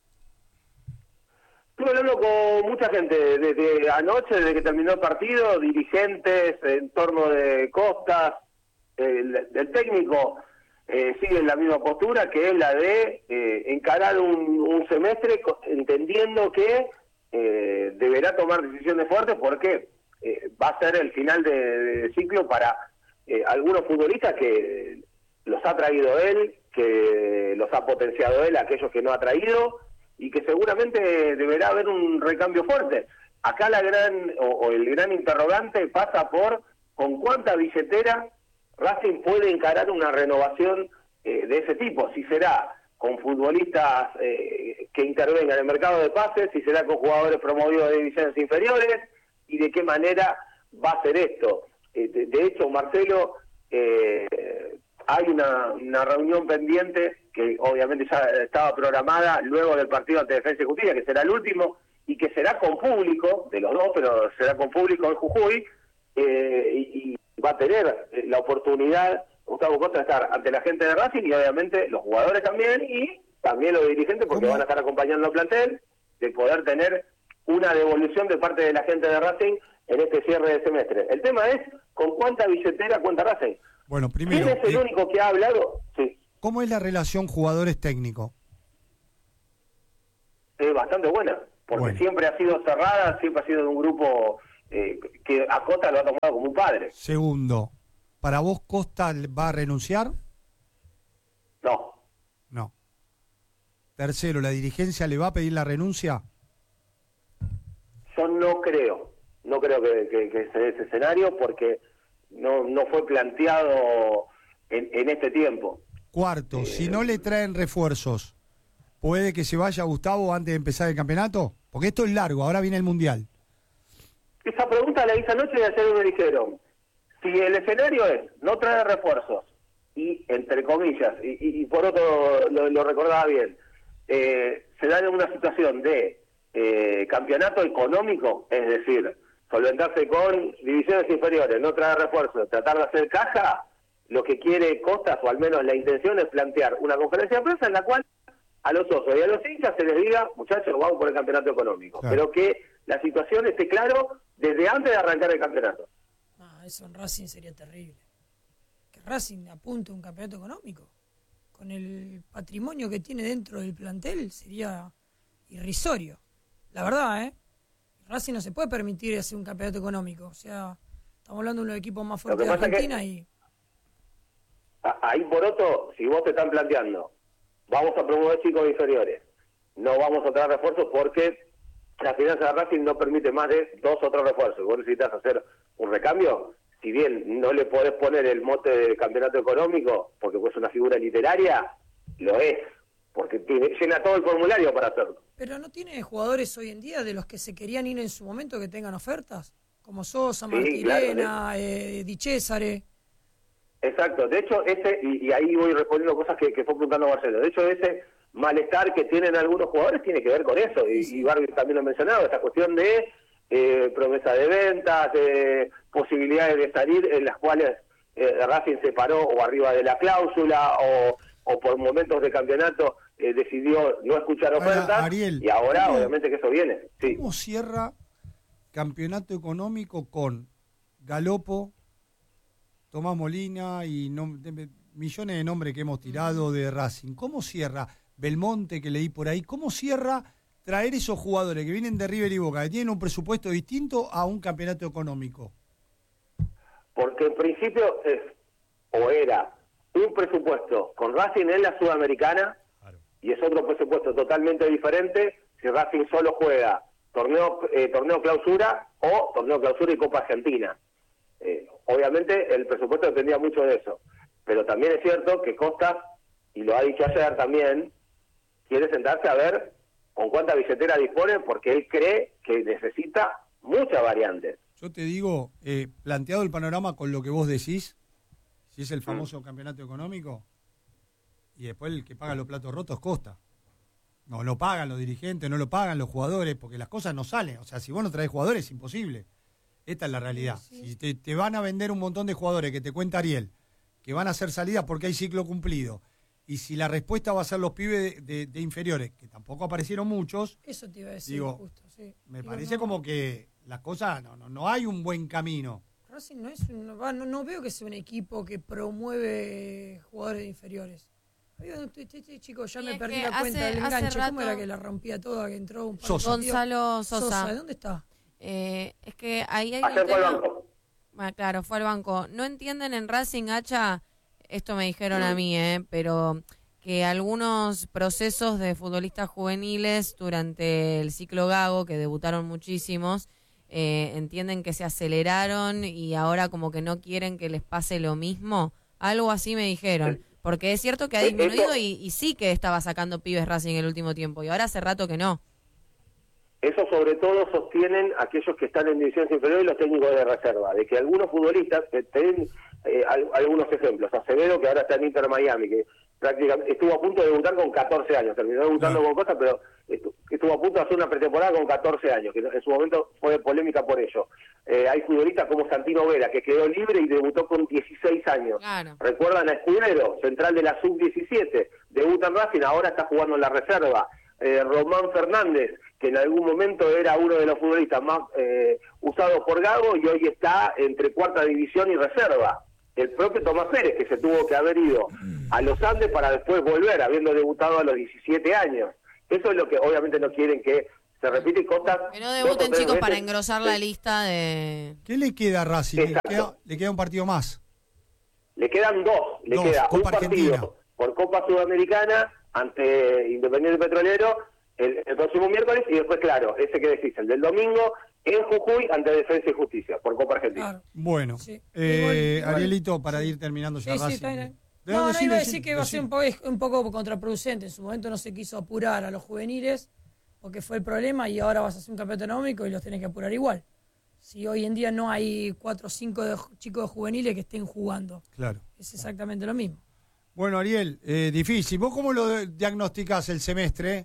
Estuve hablando con mucha gente desde anoche, desde que terminó el partido, dirigentes en torno de Costas, el técnico sigue en la misma postura, que es la de encarar un semestre entendiendo que deberá tomar decisiones fuertes porque va a ser el final de ciclo para algunos futbolistas que los ha traído él, que los ha potenciado él, aquellos que no ha traído, y que seguramente deberá haber un recambio fuerte. Acá el gran interrogante pasa por con cuánta billetera Racing puede encarar una renovación de ese tipo, si será con futbolistas que intervengan en el mercado de pases, si será con jugadores promovidos de divisiones inferiores, y de qué manera va a ser esto. De hecho, Marcelo, hay una reunión pendiente que obviamente ya estaba programada luego del partido ante Defensa y Justicia, que será el último, y que será con público, de los dos, pero será con público en Jujuy, y va a tener la oportunidad Gustavo Costa de estar ante la gente de Racing y obviamente los jugadores también y también los dirigentes porque van a estar acompañando al plantel, de poder tener una devolución de parte de la gente de Racing en este cierre de semestre. El tema es con cuánta billetera cuenta Racing. Bueno, primero, ¿Quién es el único que ha hablado? Sí, ¿cómo es la relación jugadores-técnico? es bastante buena. porque Bueno. siempre ha sido cerrada, siempre ha sido de un grupo que a Costa lo ha tomado como un padre. Segundo, ¿para vos Costa va a renunciar? No. No. Tercero, ¿la dirigencia le va a pedir la renuncia? Yo no creo que se dé ese escenario porque no fue planteado en este tiempo. Cuarto, si no le traen refuerzos, ¿puede que se vaya Gustavo antes de empezar el campeonato? Porque esto es largo, ahora viene el Mundial. Esa pregunta la hice anoche y ayer me dijeron, si el escenario es no traer refuerzos y, entre comillas, y por otro lo recordaba bien, se da en una situación de campeonato económico, es decir, solventarse con divisiones inferiores, no traer refuerzos, tratar de hacer caja, lo que quiere Costas, o al menos la intención, es plantear una conferencia de prensa en la cual a los socios y a los hinchas se les diga, muchachos, vamos por el campeonato económico, Claro. pero que la situación esté claro desde antes de arrancar el campeonato. Eso en Racing sería terrible. Que Racing apunte a un campeonato económico. Con el patrimonio que tiene dentro del plantel sería irrisorio. La verdad, Racing no se puede permitir hacer un campeonato económico. O sea, estamos hablando de uno de los equipos más fuertes de pasa es que Argentina y... Ahí por otro, si vos te están planteando, vamos a promover chicos inferiores, no vamos a traer refuerzos porque la finanza de Racing no permite más de 2 o 3 refuerzos. Vos necesitas hacer un recambio, si bien no le podés poner el mote de campeonato económico, porque es una figura literaria, lo es, porque llena todo el formulario para hacerlo. Pero no tiene jugadores hoy en día de los que se querían ir en su momento que tengan ofertas, como Sosa, Sí, Martirena, Di Cesare. Exacto, de hecho y ahí voy respondiendo cosas que fue preguntando Marcelo, de hecho ese malestar que tienen algunos jugadores tiene que ver con eso, y Barbie también lo ha mencionado, esta cuestión de promesa de ventas, posibilidades de salir en las cuales Racing se paró o arriba de la cláusula o por momentos de campeonato decidió no escuchar ofertas. Ariel, y ahora ¿cómo- obviamente que eso viene. Sí. ¿Cómo cierra campeonato económico con Galopo, Tomás Molina y millones de nombres que hemos tirado de Racing? ¿Cómo cierra Belmonte, que leí por ahí? ¿Cómo cierra traer esos jugadores que vienen de River y Boca, que tienen un presupuesto distinto a un campeonato económico? Porque en principio era un presupuesto con Racing en la Sudamericana, y es otro presupuesto totalmente diferente si Racing solo juega torneo clausura o torneo clausura y Copa Argentina. Obviamente el presupuesto dependía mucho de eso, pero también es cierto que Costas, y lo ha dicho ayer también, quiere sentarse a ver con cuánta billetera dispone, porque él cree que necesita muchas variantes. Yo te digo, planteado el panorama con lo que vos decís, si es el famoso campeonato económico, y después el que paga los platos rotos Costa. No lo pagan los dirigentes, no lo pagan los jugadores, porque las cosas no salen. O sea, si vos no traes jugadores es imposible. Esta es la realidad. Si te van a vender un montón de jugadores, que te cuenta Ariel, que van a hacer salidas porque hay ciclo cumplido, y si la respuesta va a ser los pibes de inferiores, que tampoco aparecieron muchos, Eso te iba a decir, digo, justo, sí. me Digo, parece no, como que las cosas, no hay un buen camino. Racing no es no veo que sea un equipo que promueve jugadores inferiores. Este chico, ya Y me es perdí que la cuenta del hace enganche. ¿Cómo rato- era que la rompía toda, que entró un par de Sosa. partidos? Gonzalo Sosa. ¿De dónde está? Es que ahí hay Ayer un fue al tema. banco. Ah, claro, fue al banco. No entienden en Racing, Hacha, esto me dijeron a mí, pero que algunos procesos de futbolistas juveniles durante el ciclo Gago, que debutaron muchísimos, entienden que se aceleraron y ahora como que no quieren que les pase lo mismo. Algo así me dijeron. Porque es cierto que ha disminuido y sí que estaba sacando pibes Racing el último tiempo y ahora hace rato que no. Eso sobre todo sostienen aquellos que están en divisiones inferiores y los técnicos de reserva, de que algunos futbolistas, tienen algunos ejemplos, Acevedo, que ahora está en Inter Miami, que prácticamente estuvo a punto de debutar con 14 años, terminó debutando con cosas, pero estuvo a punto de hacer una pretemporada con 14 años, que en su momento fue polémica por ello. Hay futbolistas como Santino Vera, que quedó libre y debutó con 16 años. Claro. ¿Recuerdan a Escudero, central de la Sub-17? Debuta en Racing, ahora está jugando en la reserva. Román Fernández, que en algún momento era uno de los futbolistas más usados por Gago y hoy está entre cuarta división y reserva. El propio Tomás Pérez, que se tuvo que haber ido a los Andes para después volver, habiendo debutado a los 17 años. Eso es lo que obviamente no quieren que Se repite Costas. Que no 2 o debuten, 3 chicos, para veces. engrosar la lista de... ¿Qué le queda a Racing? Exacto. Le queda un partido más. Le quedan 2. Le Dos, queda Copa un partido Argentina. por Copa Sudamericana ante Independiente Petrolero el próximo miércoles y después, claro, ese que decís, el del domingo en Jujuy ante Defensa y Justicia por Copa Argentina. Claro. Bueno, Sí. Arielito, para ir terminando ya Sí, sí, Racing. está bien. ¿De No, dónde no, sí, iba a decí- decir que va a ser decí? un poco contraproducente. En su momento no se quiso apurar a los juveniles porque fue el problema y ahora vas a hacer un campeonato económico y los tenés que apurar igual. Si hoy en día no hay 4 o 5 chicos de juveniles que estén jugando, Claro. es exactamente lo mismo. Bueno, Ariel, difícil. ¿Vos cómo lo diagnosticás el semestre?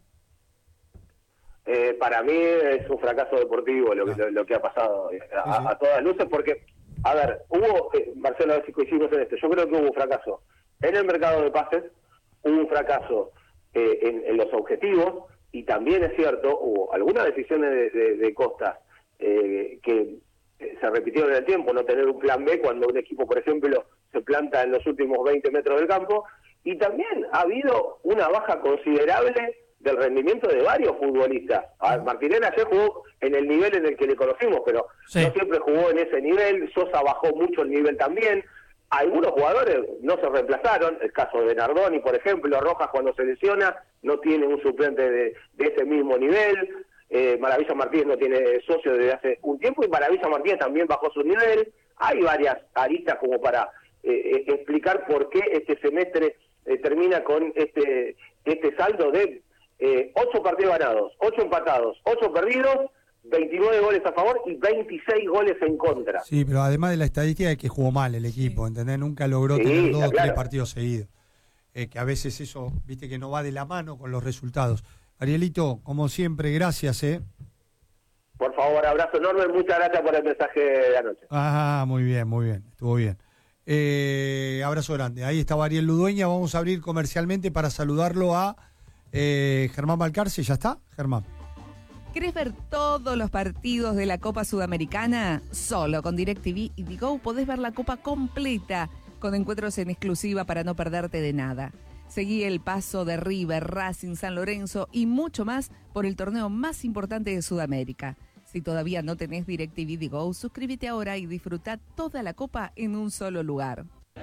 Para mí es un fracaso deportivo lo que ha pasado a todas luces, porque, a ver, hubo, Marcelo, a ver si coincidimos en esto, yo creo que hubo un fracaso en el mercado de pases, hubo un fracaso en los objetivos, y también es cierto, hubo algunas decisiones de Costas que se repitieron en el tiempo, no tener un plan B cuando un equipo, por ejemplo, se planta en los últimos 20 metros del campo, y también ha habido una baja considerable del rendimiento de varios futbolistas. A ver, Martinelli ayer jugó en el nivel en el que le conocimos, pero Sí. no siempre jugó en ese nivel. Sosa bajó mucho el nivel también. Algunos jugadores no se reemplazaron, el caso de Nardoni, por ejemplo. Rojas, cuando se lesiona, no tiene un suplente de ese mismo nivel. Maravilla Martínez no tiene socio desde hace un tiempo, y Maravilla Martínez también bajó su nivel. Hay varias aristas como para explicar por qué este semestre termina con este saldo de 8 partidos ganados, 8 empatados, 8 perdidos, 29 goles a favor y 26 goles en contra. Sí, pero además de la estadística es que jugó mal el equipo, ¿entendés? Nunca logró Sí, tener 2 o 3 claro. partidos seguidos. Que a veces eso, viste, que no va de la mano con los resultados. Arielito, como siempre, gracias, Por favor, abrazo enorme, muchas gracias por el mensaje de anoche. Ah, muy bien, estuvo bien. Abrazo grande. Ahí estaba Ariel Ludueña. Vamos a abrir comercialmente para saludarlo a Germán Balcarce. ¿Ya está, Germán? ¿Querés ver todos los partidos de la Copa Sudamericana? Solo con DirecTV y Digo podés ver la Copa completa, con encuentros en exclusiva para no perderte de nada. Seguí el paso de River, Racing, San Lorenzo y mucho más por el torneo más importante de Sudamérica. Si todavía no tenés DirecTV Digo, suscríbete ahora y disfruta toda la Copa en un solo lugar.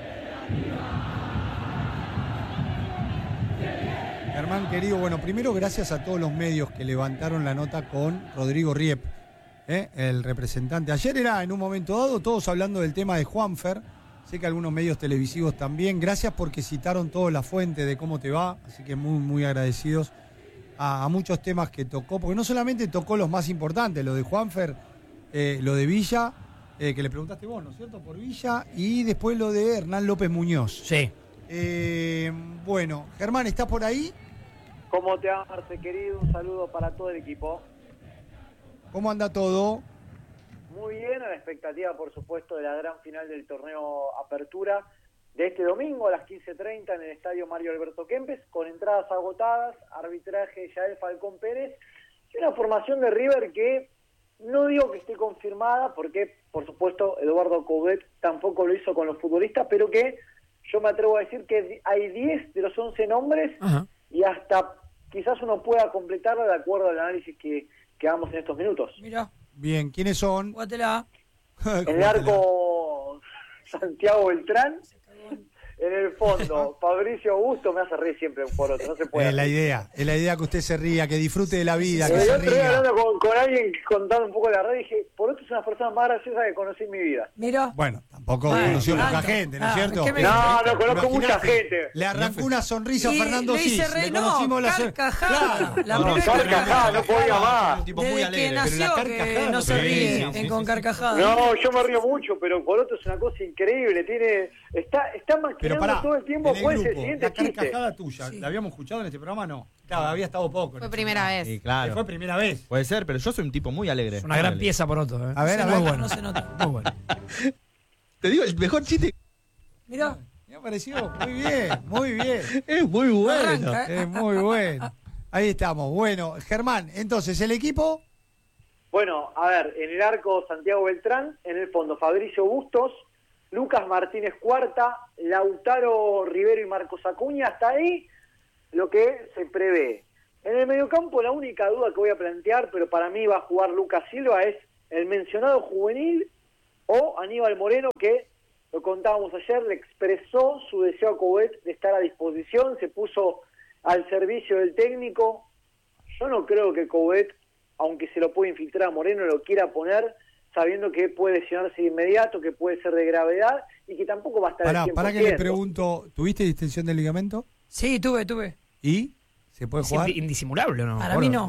Germán, querido, bueno, primero gracias a todos los medios que levantaron la nota con Rodrigo Riep, el representante. Ayer era en un momento dado todos hablando del tema de Juanfer. Sé que algunos medios televisivos también. Gracias porque citaron toda la fuente de cómo te va, así que muy agradecidos a muchos temas que tocó, porque no solamente tocó los más importantes, lo de Juanfer, lo de Villa, que le preguntaste vos, ¿no es cierto?, por Villa, y después lo de Hernán López Muñoz. Sí. Bueno, Germán, ¿estás por ahí? ¿Cómo te va, Marce, querido? Un saludo para todo el equipo. ¿Cómo anda todo? Muy bien, a la expectativa, por supuesto, de la gran final del torneo Apertura de este domingo a las 15:30 en el Estadio Mario Alberto Kempes, con entradas agotadas, arbitraje Yael Falcón Pérez, y una formación de River que no digo que esté confirmada, porque, por supuesto, Eduardo Coudet tampoco lo hizo con los futbolistas, pero que yo me atrevo a decir que hay 10 de los 11 nombres. Ajá. Y hasta quizás uno pueda completarlo de acuerdo al análisis que hagamos en estos minutos. Mira, Bien, ¿quiénes son? jugátela. En el arco, Santiago Beltrán. En el fondo, Fabricio Augusto. Me hace reír siempre por otro, no se puede. Es la idea que usted se ría, que disfrute de la vida, que El se otro día ría. hablando con alguien contando un poco de la red, dije, por otro es una persona más graciosa que conocí en mi vida. Mira. Bueno, tampoco Bueno, conoció poca tanto. gente, ¿no es Ah, cierto? ¿qué me No, dijiste? no conozco mucha Imagínate, gente. Le arrancó una sonrisa a Y Fernando le hice Cis. reír, Le conocimos no, la carcajada. La No, primera carcajada, no podía más. Un tipo muy Desde que alegre. nació Pero la que carcajada no se no ríe sí, con carcajada. No, yo me río mucho, pero por otro es una cosa increíble. Está Pero maquinando pará, todo el tiempo en el cuál es el grupo, siguiente la chiste. carcajada tuya, Sí. ¿la habíamos escuchado en este programa? No. Claro, había estado poco. en Fue este primera programa. vez. Sí, claro. Fue primera vez. Puede ser, pero yo soy un tipo muy alegre. Es una gran pieza por otro. A ver, muy bueno. No se nota. Muy bueno. Te digo, el mejor chiste Mira, Me ha parecido muy bien, muy bien. es muy bueno. arranca, Es muy bueno. Ahí estamos. Bueno, Germán, entonces, ¿el equipo? Bueno, a ver, en el arco Santiago Beltrán, en el fondo Fabricio Bustos, Lucas Martínez Cuarta, Lautaro Rivero y Marcos Acuña, hasta ahí lo que se prevé. En el mediocampo la única duda que voy a plantear, pero para mí va a jugar Lucas Silva, es el mencionado juvenil o Aníbal Moreno, que lo contábamos ayer, le expresó su deseo a Coudet de estar a disposición, se puso al servicio del técnico. Yo no creo que Coudet, aunque se lo puede infiltrar a Moreno, lo quiera poner sabiendo que puede lesionarse de inmediato, que puede ser de gravedad y que tampoco va a estar al 100%. Para que le pregunto, ¿tuviste distensión del ligamento? Sí, tuve. ¿Y? ¿Se puede jugar? Es indisimulable, ¿no? Para mí no.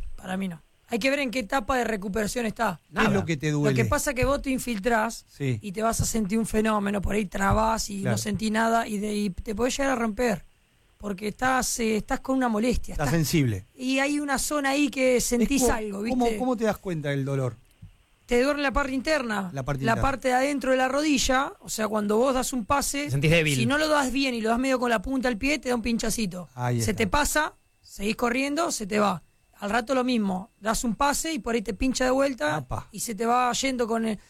Hay que ver en qué etapa de recuperación está. ¿Qué es lo que te duele? Lo que pasa es que vos te infiltrás y te vas a sentir un fenómeno, por ahí trabás y no sentí nada y te podés llegar a romper. Porque estás con una molestia. Estás sensible. Y hay una zona ahí que sentís algo, ¿viste? ¿Cómo te das cuenta del dolor? Te duele la parte interna. La parte de adentro de la rodilla. O sea, cuando vos das un pase, te sentís débil. Si no lo das bien y lo das medio con la punta del pie, te da un pinchacito. Se te pasa, seguís corriendo, se te va. Al rato lo mismo. Das un pase y por ahí te pincha de vuelta. Y se te va yendo con el...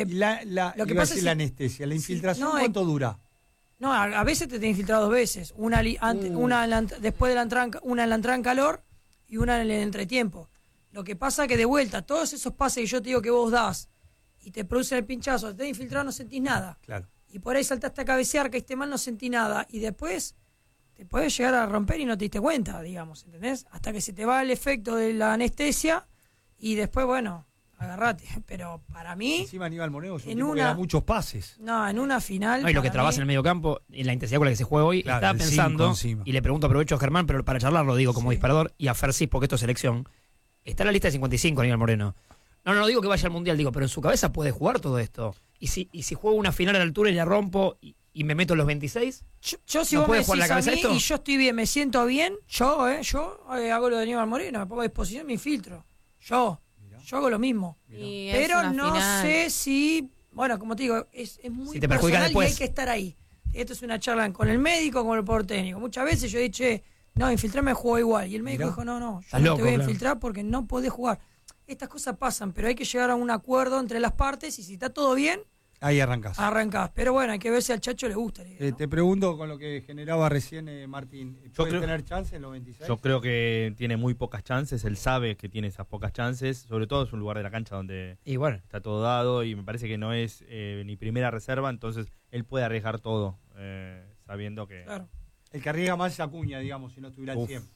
lo que pasa es la anestesia, la infiltración, ¿cuánto dura? No, a veces te tiene infiltrado 2 veces. Una después de la entrada, una en la entrada en calor y una en el entretiempo. Lo que pasa es que de vuelta, todos esos pases que yo te digo que vos das y te producen el pinchazo, te infiltrado, no sentís nada. Claro. Y por ahí saltaste a cabecear, caíste mal, no sentí nada. Y después te puedes llegar a romper y no te diste cuenta, digamos, ¿entendés? Hasta que se te va el efecto de la anestesia y después, bueno, agarrate. Pero para mí... Encima Aníbal Moreno es un tipo que da muchos pases. No, en una final... No, y lo que trabas en el mediocampo, en la intensidad con la que se juega hoy, estaba pensando, y le pregunto, aprovecho a Germán, pero para charlarlo digo como disparador, y a Fersis, porque esto es selección. Está en la lista de 55 Aníbal Moreno. No digo que vaya al Mundial, digo, pero en su cabeza puede jugar todo esto. Y si juego una final a la altura y la rompo y me meto en los 26, yo si ¿no vos puede me jugar la decís cabeza a mí esto? y yo estoy bien, me siento bien, yo hago lo de Aníbal Moreno, me pongo a disposición, me infiltro. Yo hago lo mismo. Pero no sé si, bueno, como te digo, es muy te perjudica personal después. y hay que estar ahí. Esto es una charla con el médico, con el portero técnico. Muchas veces yo he dicho, no, infiltrarme juego igual. Y el médico dijo, no, yo no te voy a infiltrar porque no podés jugar. Estas cosas pasan, pero hay que llegar a un acuerdo entre las partes y si está todo bien, ahí arrancás. Pero bueno, hay que ver si al Chacho le gusta. Te pregunto con lo que generaba recién Martín, ¿puede tener chance en los 26? Yo creo que tiene muy pocas chances, él sabe que tiene esas pocas chances, sobre todo es un lugar de la cancha donde está todo dado y me parece que no es ni primera reserva, entonces él puede arriesgar todo, sabiendo que... Claro. El que arriesga más es Acuña, digamos, si no estuviera al 100.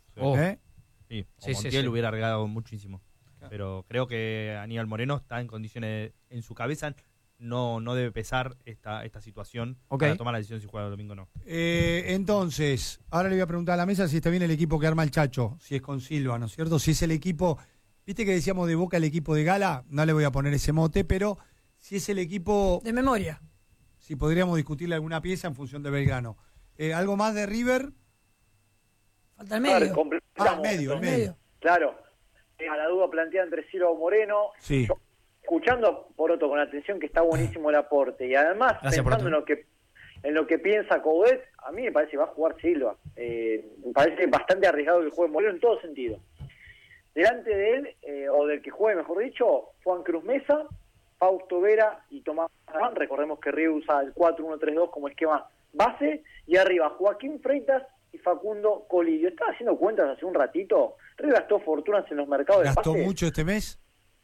Sí, Montiel hubiera arriesgado muchísimo. Claro. Pero creo que Aníbal Moreno está en condiciones, en su cabeza no debe pesar esta situación para tomar la decisión si juega el domingo o no. Entonces, ahora le voy a preguntar a la mesa si está bien el equipo que arma el Chacho, si es con Silva, ¿no es cierto? Si es el equipo, viste que decíamos de Boca el equipo de Gala, no le voy a poner ese mote, pero si es el equipo... De memoria. Si podríamos discutirle alguna pieza en función de Belgrano. ¿Algo más de River? Falta el medio. El medio. Claro. A la duda planteada entre Silva o Moreno. Sí. Yo, escuchando Poroto con atención, que está buenísimo el aporte. Y además, pensando en lo que piensa Coudet, a mí me parece que va a jugar Silva. Me parece bastante arriesgado que juegue Moreno en todo sentido. Delante de él, o del que juegue, mejor dicho, Juan Cruz Mesa, Fausto Vera y Tomás Arán. Recordemos que River usa el 4-1-3-2 como esquema base. Y arriba, Joaquín Freitas y Facundo Colidio. Estaba haciendo cuentas hace un ratito. River gastó fortunas en los mercados de pase. ¿Gastó mucho este mes?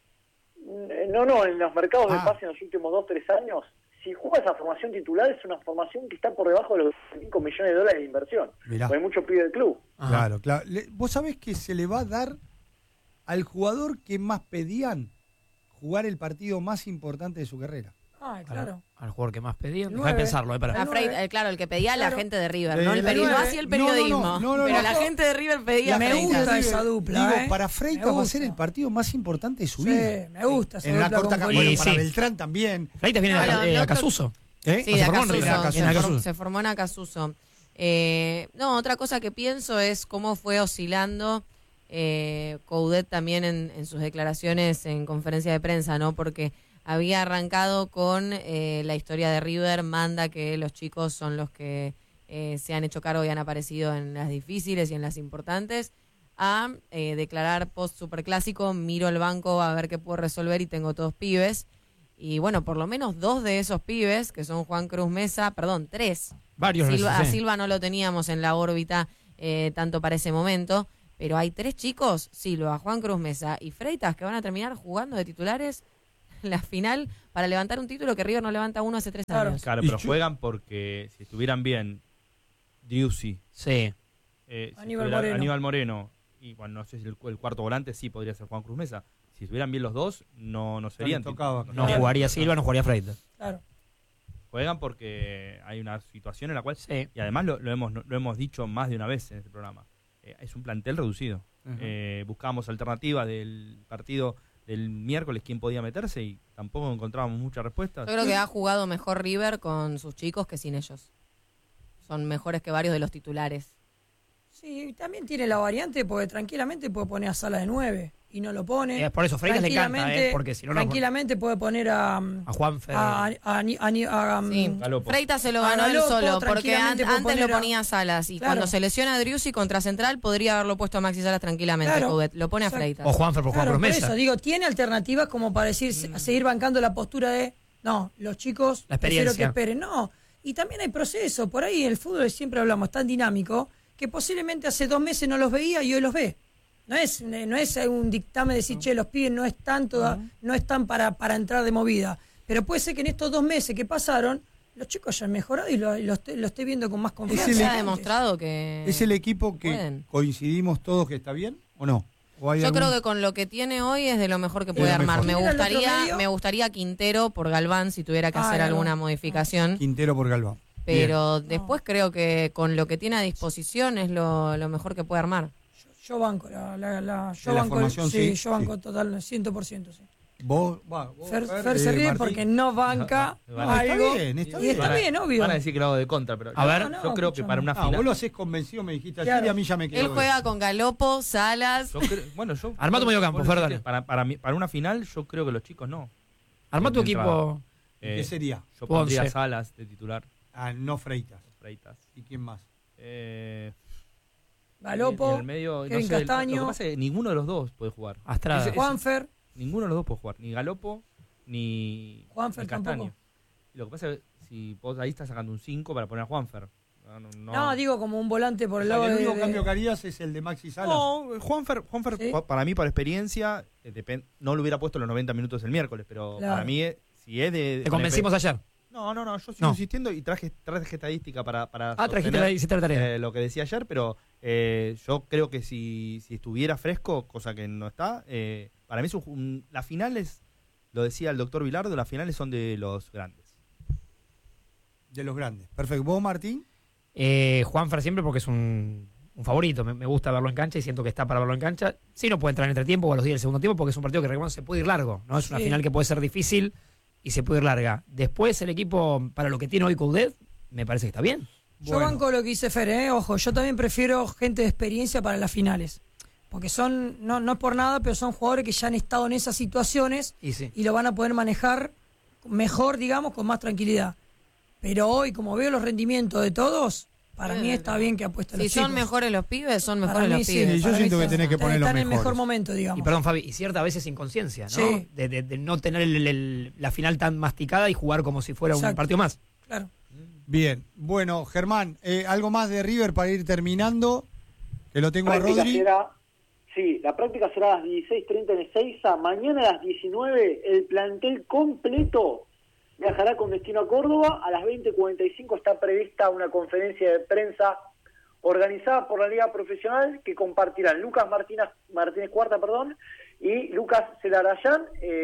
No, en los mercados de pase en los últimos 2-3 años. Si juega esa formación titular, es una formación que está por debajo de los $5 millones de inversión. Hay mucho pibe del club. Claro. ¿Vos sabés que se le va a dar al jugador que más pedían jugar el partido más importante de su carrera? Claro. Al jugador que más pedían. Deja de pensarlo, claro, el que pedía la gente de River, no así el No, periodismo. pero la gente de River pedía. Me gusta esa dupla. Digo, para Freitas va a ser el partido más importante de su vida. Me gusta esa en dupla. la corta campaña. Para Beltrán también. Freitas viene de Acasuso. Sí, de Acasuso. Se formó en Acasuso. Otra cosa que pienso es cómo fue oscilando Coudet también en sus declaraciones en conferencia de prensa, ¿no? Porque había arrancado con la historia de River, manda que los chicos son los que se han hecho cargo y han aparecido en las difíciles y en las importantes, a declarar post superclásico, miro el banco a ver qué puedo resolver y tengo todos pibes. Y bueno, por lo menos 2 de esos pibes, que son Juan Cruz Mesa, 3. Varios. A Silva no lo teníamos en la órbita tanto para ese momento. Pero hay 3 chicos, Silva, Juan Cruz Mesa y Freitas, que van a terminar jugando de titulares la final para levantar un título que River no levanta uno hace 3 años. Claro, pero juegan porque si estuvieran bien Driussi, Sí. Aníbal Moreno, y bueno, no sé si el cuarto volante sí podría ser Juan Cruz Mesa. Si estuvieran bien los dos, no serían. tocaba. No jugaría Silva, no jugaría Freitas. Claro. Juegan porque hay una situación en la cual, Sí. y además lo hemos dicho más de una vez en este programa, es un plantel reducido. Buscábamos alternativas del partido del miércoles, quién podía meterse, y tampoco encontrábamos muchas respuestas. Yo creo que ha jugado mejor River con sus chicos que sin ellos. Son mejores que varios de los titulares. Sí, también tiene la variante porque tranquilamente puede poner a Sala de 9 y no lo pone. Por eso Freitas le encanta, Tranquilamente- porque si no, no. Tranquilamente puede poner a Juanfer. Sí. Galopo. Freitas se lo A ganó él Galopo, solo, porque tranquilamente puede antes lo poner a- ponía a Salas. Y Claro. cuando se lesiona a Driussi contra Central, podría haberlo puesto a Maxi Salas tranquilamente. Claro. Coudet. Lo pone a Exacto. Freitas. O Juanfer por Juan Claro, Cruz por Mesa. eso digo, tiene alternativas como para decir, a seguir bancando la postura de, no, los chicos, La prefiero experiencia. que esperen. No, y también hay proceso. Por ahí el fútbol, siempre hablamos, tan dinámico, que posiblemente hace 2 meses no los veía y hoy los ve. No es un dictamen de decir, che, los pibes no están para entrar de movida. Pero puede ser que en estos 2 meses que pasaron, los chicos hayan mejorado y lo esté viendo con más confianza. el- Se ha demostrado que ¿Es el equipo que pueden. coincidimos todos que está bien o no? ¿O hay Yo algún- creo que con lo que tiene hoy es de lo mejor que puede lo armar. mejor. Me ¿Quién era el otro gustaría, medio? me gustaría Quintero por Galván si tuviera que hacer Galván. alguna modificación. Quintero por Galván. Pero después creo que con lo que tiene a disposición es lo mejor que puede armar. Yo banco yo De la banco, formación, sí, yo banco sí. total, 100%, sí. Vos, Fer se ríe porque no banca algo. Está Y está bien, obvio. Van a decir que lo hago de contra, pero A ver. yo creo que para una Ah, final. vos lo hacés convencido, me dijiste ayer Claro. y a mí ya me quedó. Él juega con Galopo, Salas. Yo Armá tu mediocampo, vos Fer, decís dale. que para una final, yo creo que los chicos no. Armá tu De entrada. equipo. ¿Qué sería? Yo pondría Once. Salas de titular. No Freitas. Freitas. ¿Y quién más? Y Galopo, en el medio, Kevin no sé, Castaño. Lo que pasa es que ninguno de los dos puede jugar. Astrada. Juanfer, Ninguno de los dos puede jugar. Ni Galopo, ni Juanfer ni Castaño. tampoco. Y lo que pasa es que si vos ahí estás sacando un 5 para poner a Juanfer. no, digo como un volante por el lado el de... único cambio que harías es el de Maxi Salas. No, Juanfer ¿Sí? para mí, por experiencia, no lo hubiera puesto los 90 minutos el miércoles, pero Claro. para mí, si es de... Te convencimos ayer. No, yo sigo No. insistiendo y traje estadística para Trajiste sostener, hiciste la tarea. lo que decía ayer, pero yo creo que si estuviera fresco, cosa que no está, para mí las finales, lo decía el doctor Vilardo, las finales son de los grandes. De los grandes. Perfecto. ¿Vos, Martín? Juanfer siempre porque es un favorito. Me gusta verlo en cancha y siento que está para verlo en cancha. Sí, no puede entrar en entretiempo o a los 10 del segundo tiempo porque es un partido que recordemos se puede ir largo. No es una Sí. final que puede ser difícil y se puede ir larga. Después el equipo, para lo que tiene hoy Coudet, me parece que está bien. Yo banco lo que dice Fer, ojo, yo también prefiero gente de experiencia para las finales. Porque son, no es por nada, pero son jugadores que ya han estado en esas situaciones Y sí. y lo van a poder manejar mejor, digamos, con más tranquilidad. Pero hoy, como veo los rendimientos de todos, para mí está bien que apuesten Si los son chicos. mejores los pibes, son Para mejores mí los sí, pibes. yo para mí siento que sí. tenés que poner los Están en mejor mejores. momento, digamos. Y perdón, Fabi, y cierta veces inconsciencia, ¿no? Sí. De no tener la final tan masticada y jugar como si fuera un Exacto. partido más. Claro. Bien. Bueno, Germán, algo más de River para ir terminando. Que lo tengo a Práctica Rodri. Sí, la práctica será a las 16:30 en Ezeiza. Mañana a las 19 el plantel completo viajará con destino a Córdoba. A las 20:45 está prevista una conferencia de prensa organizada por la Liga Profesional que compartirán Lucas Martínez Cuarta y Lucas Celarayán.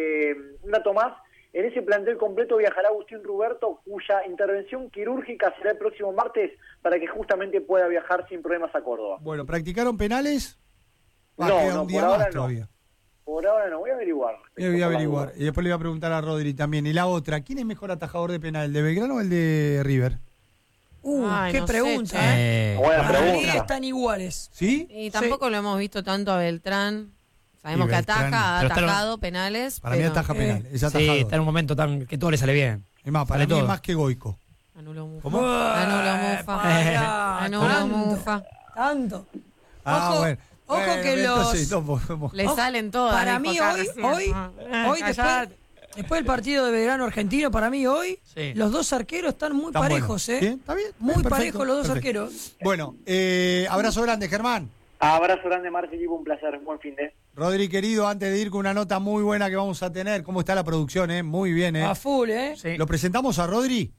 Un dato más, en ese plantel completo viajará Agustín Ruberto, cuya intervención quirúrgica será el próximo martes para que justamente pueda viajar sin problemas a Córdoba. Bueno, ¿practicaron penales? No, queda un por día ahora más no. todavía. Por ahora no, voy a averiguar. Voy a averiguar. Y después le voy a preguntar a Rodri también. Y la otra, ¿quién es mejor atajador de penal, el de Belgrano o el de River? Ay, qué no sé, pregunta, che. Buena Para mí pregunta. están iguales. ¿Sí? Y tampoco lo hemos visto tanto a Beltrán. Sabemos Y que Beltrán, ataja, ha pero está- atajado penales. Para mí pero ataja penal. Es Sí, atajador. está en un momento tan que todo le sale bien. Es más, para Sale mí es todo. más que Goico. Anuló Mufa. ¿Cómo? Anuló Mufa. Anuló tanto, Mufa. tanto. Ah, Ojo, bueno. ojo Bueno, que entonces, los... no podemos. Le Ojo, salen todas. para dijo mí Carlos. hoy después del partido de Belgrano Argentino, para mí hoy, Sí. los dos arqueros están muy Están parejos, buenos. Bien, está bien. Muy Perfecto, parejos los dos perfecto. arqueros. Bueno, abrazo grande, Germán. Abrazo grande, Marce, equipo, un placer, buen fin de. Rodri, querido, antes de ir con una nota muy buena que vamos a tener, ¿cómo está la producción? Muy bien, A full, ¿eh? Sí. ¿Lo presentamos a Rodri?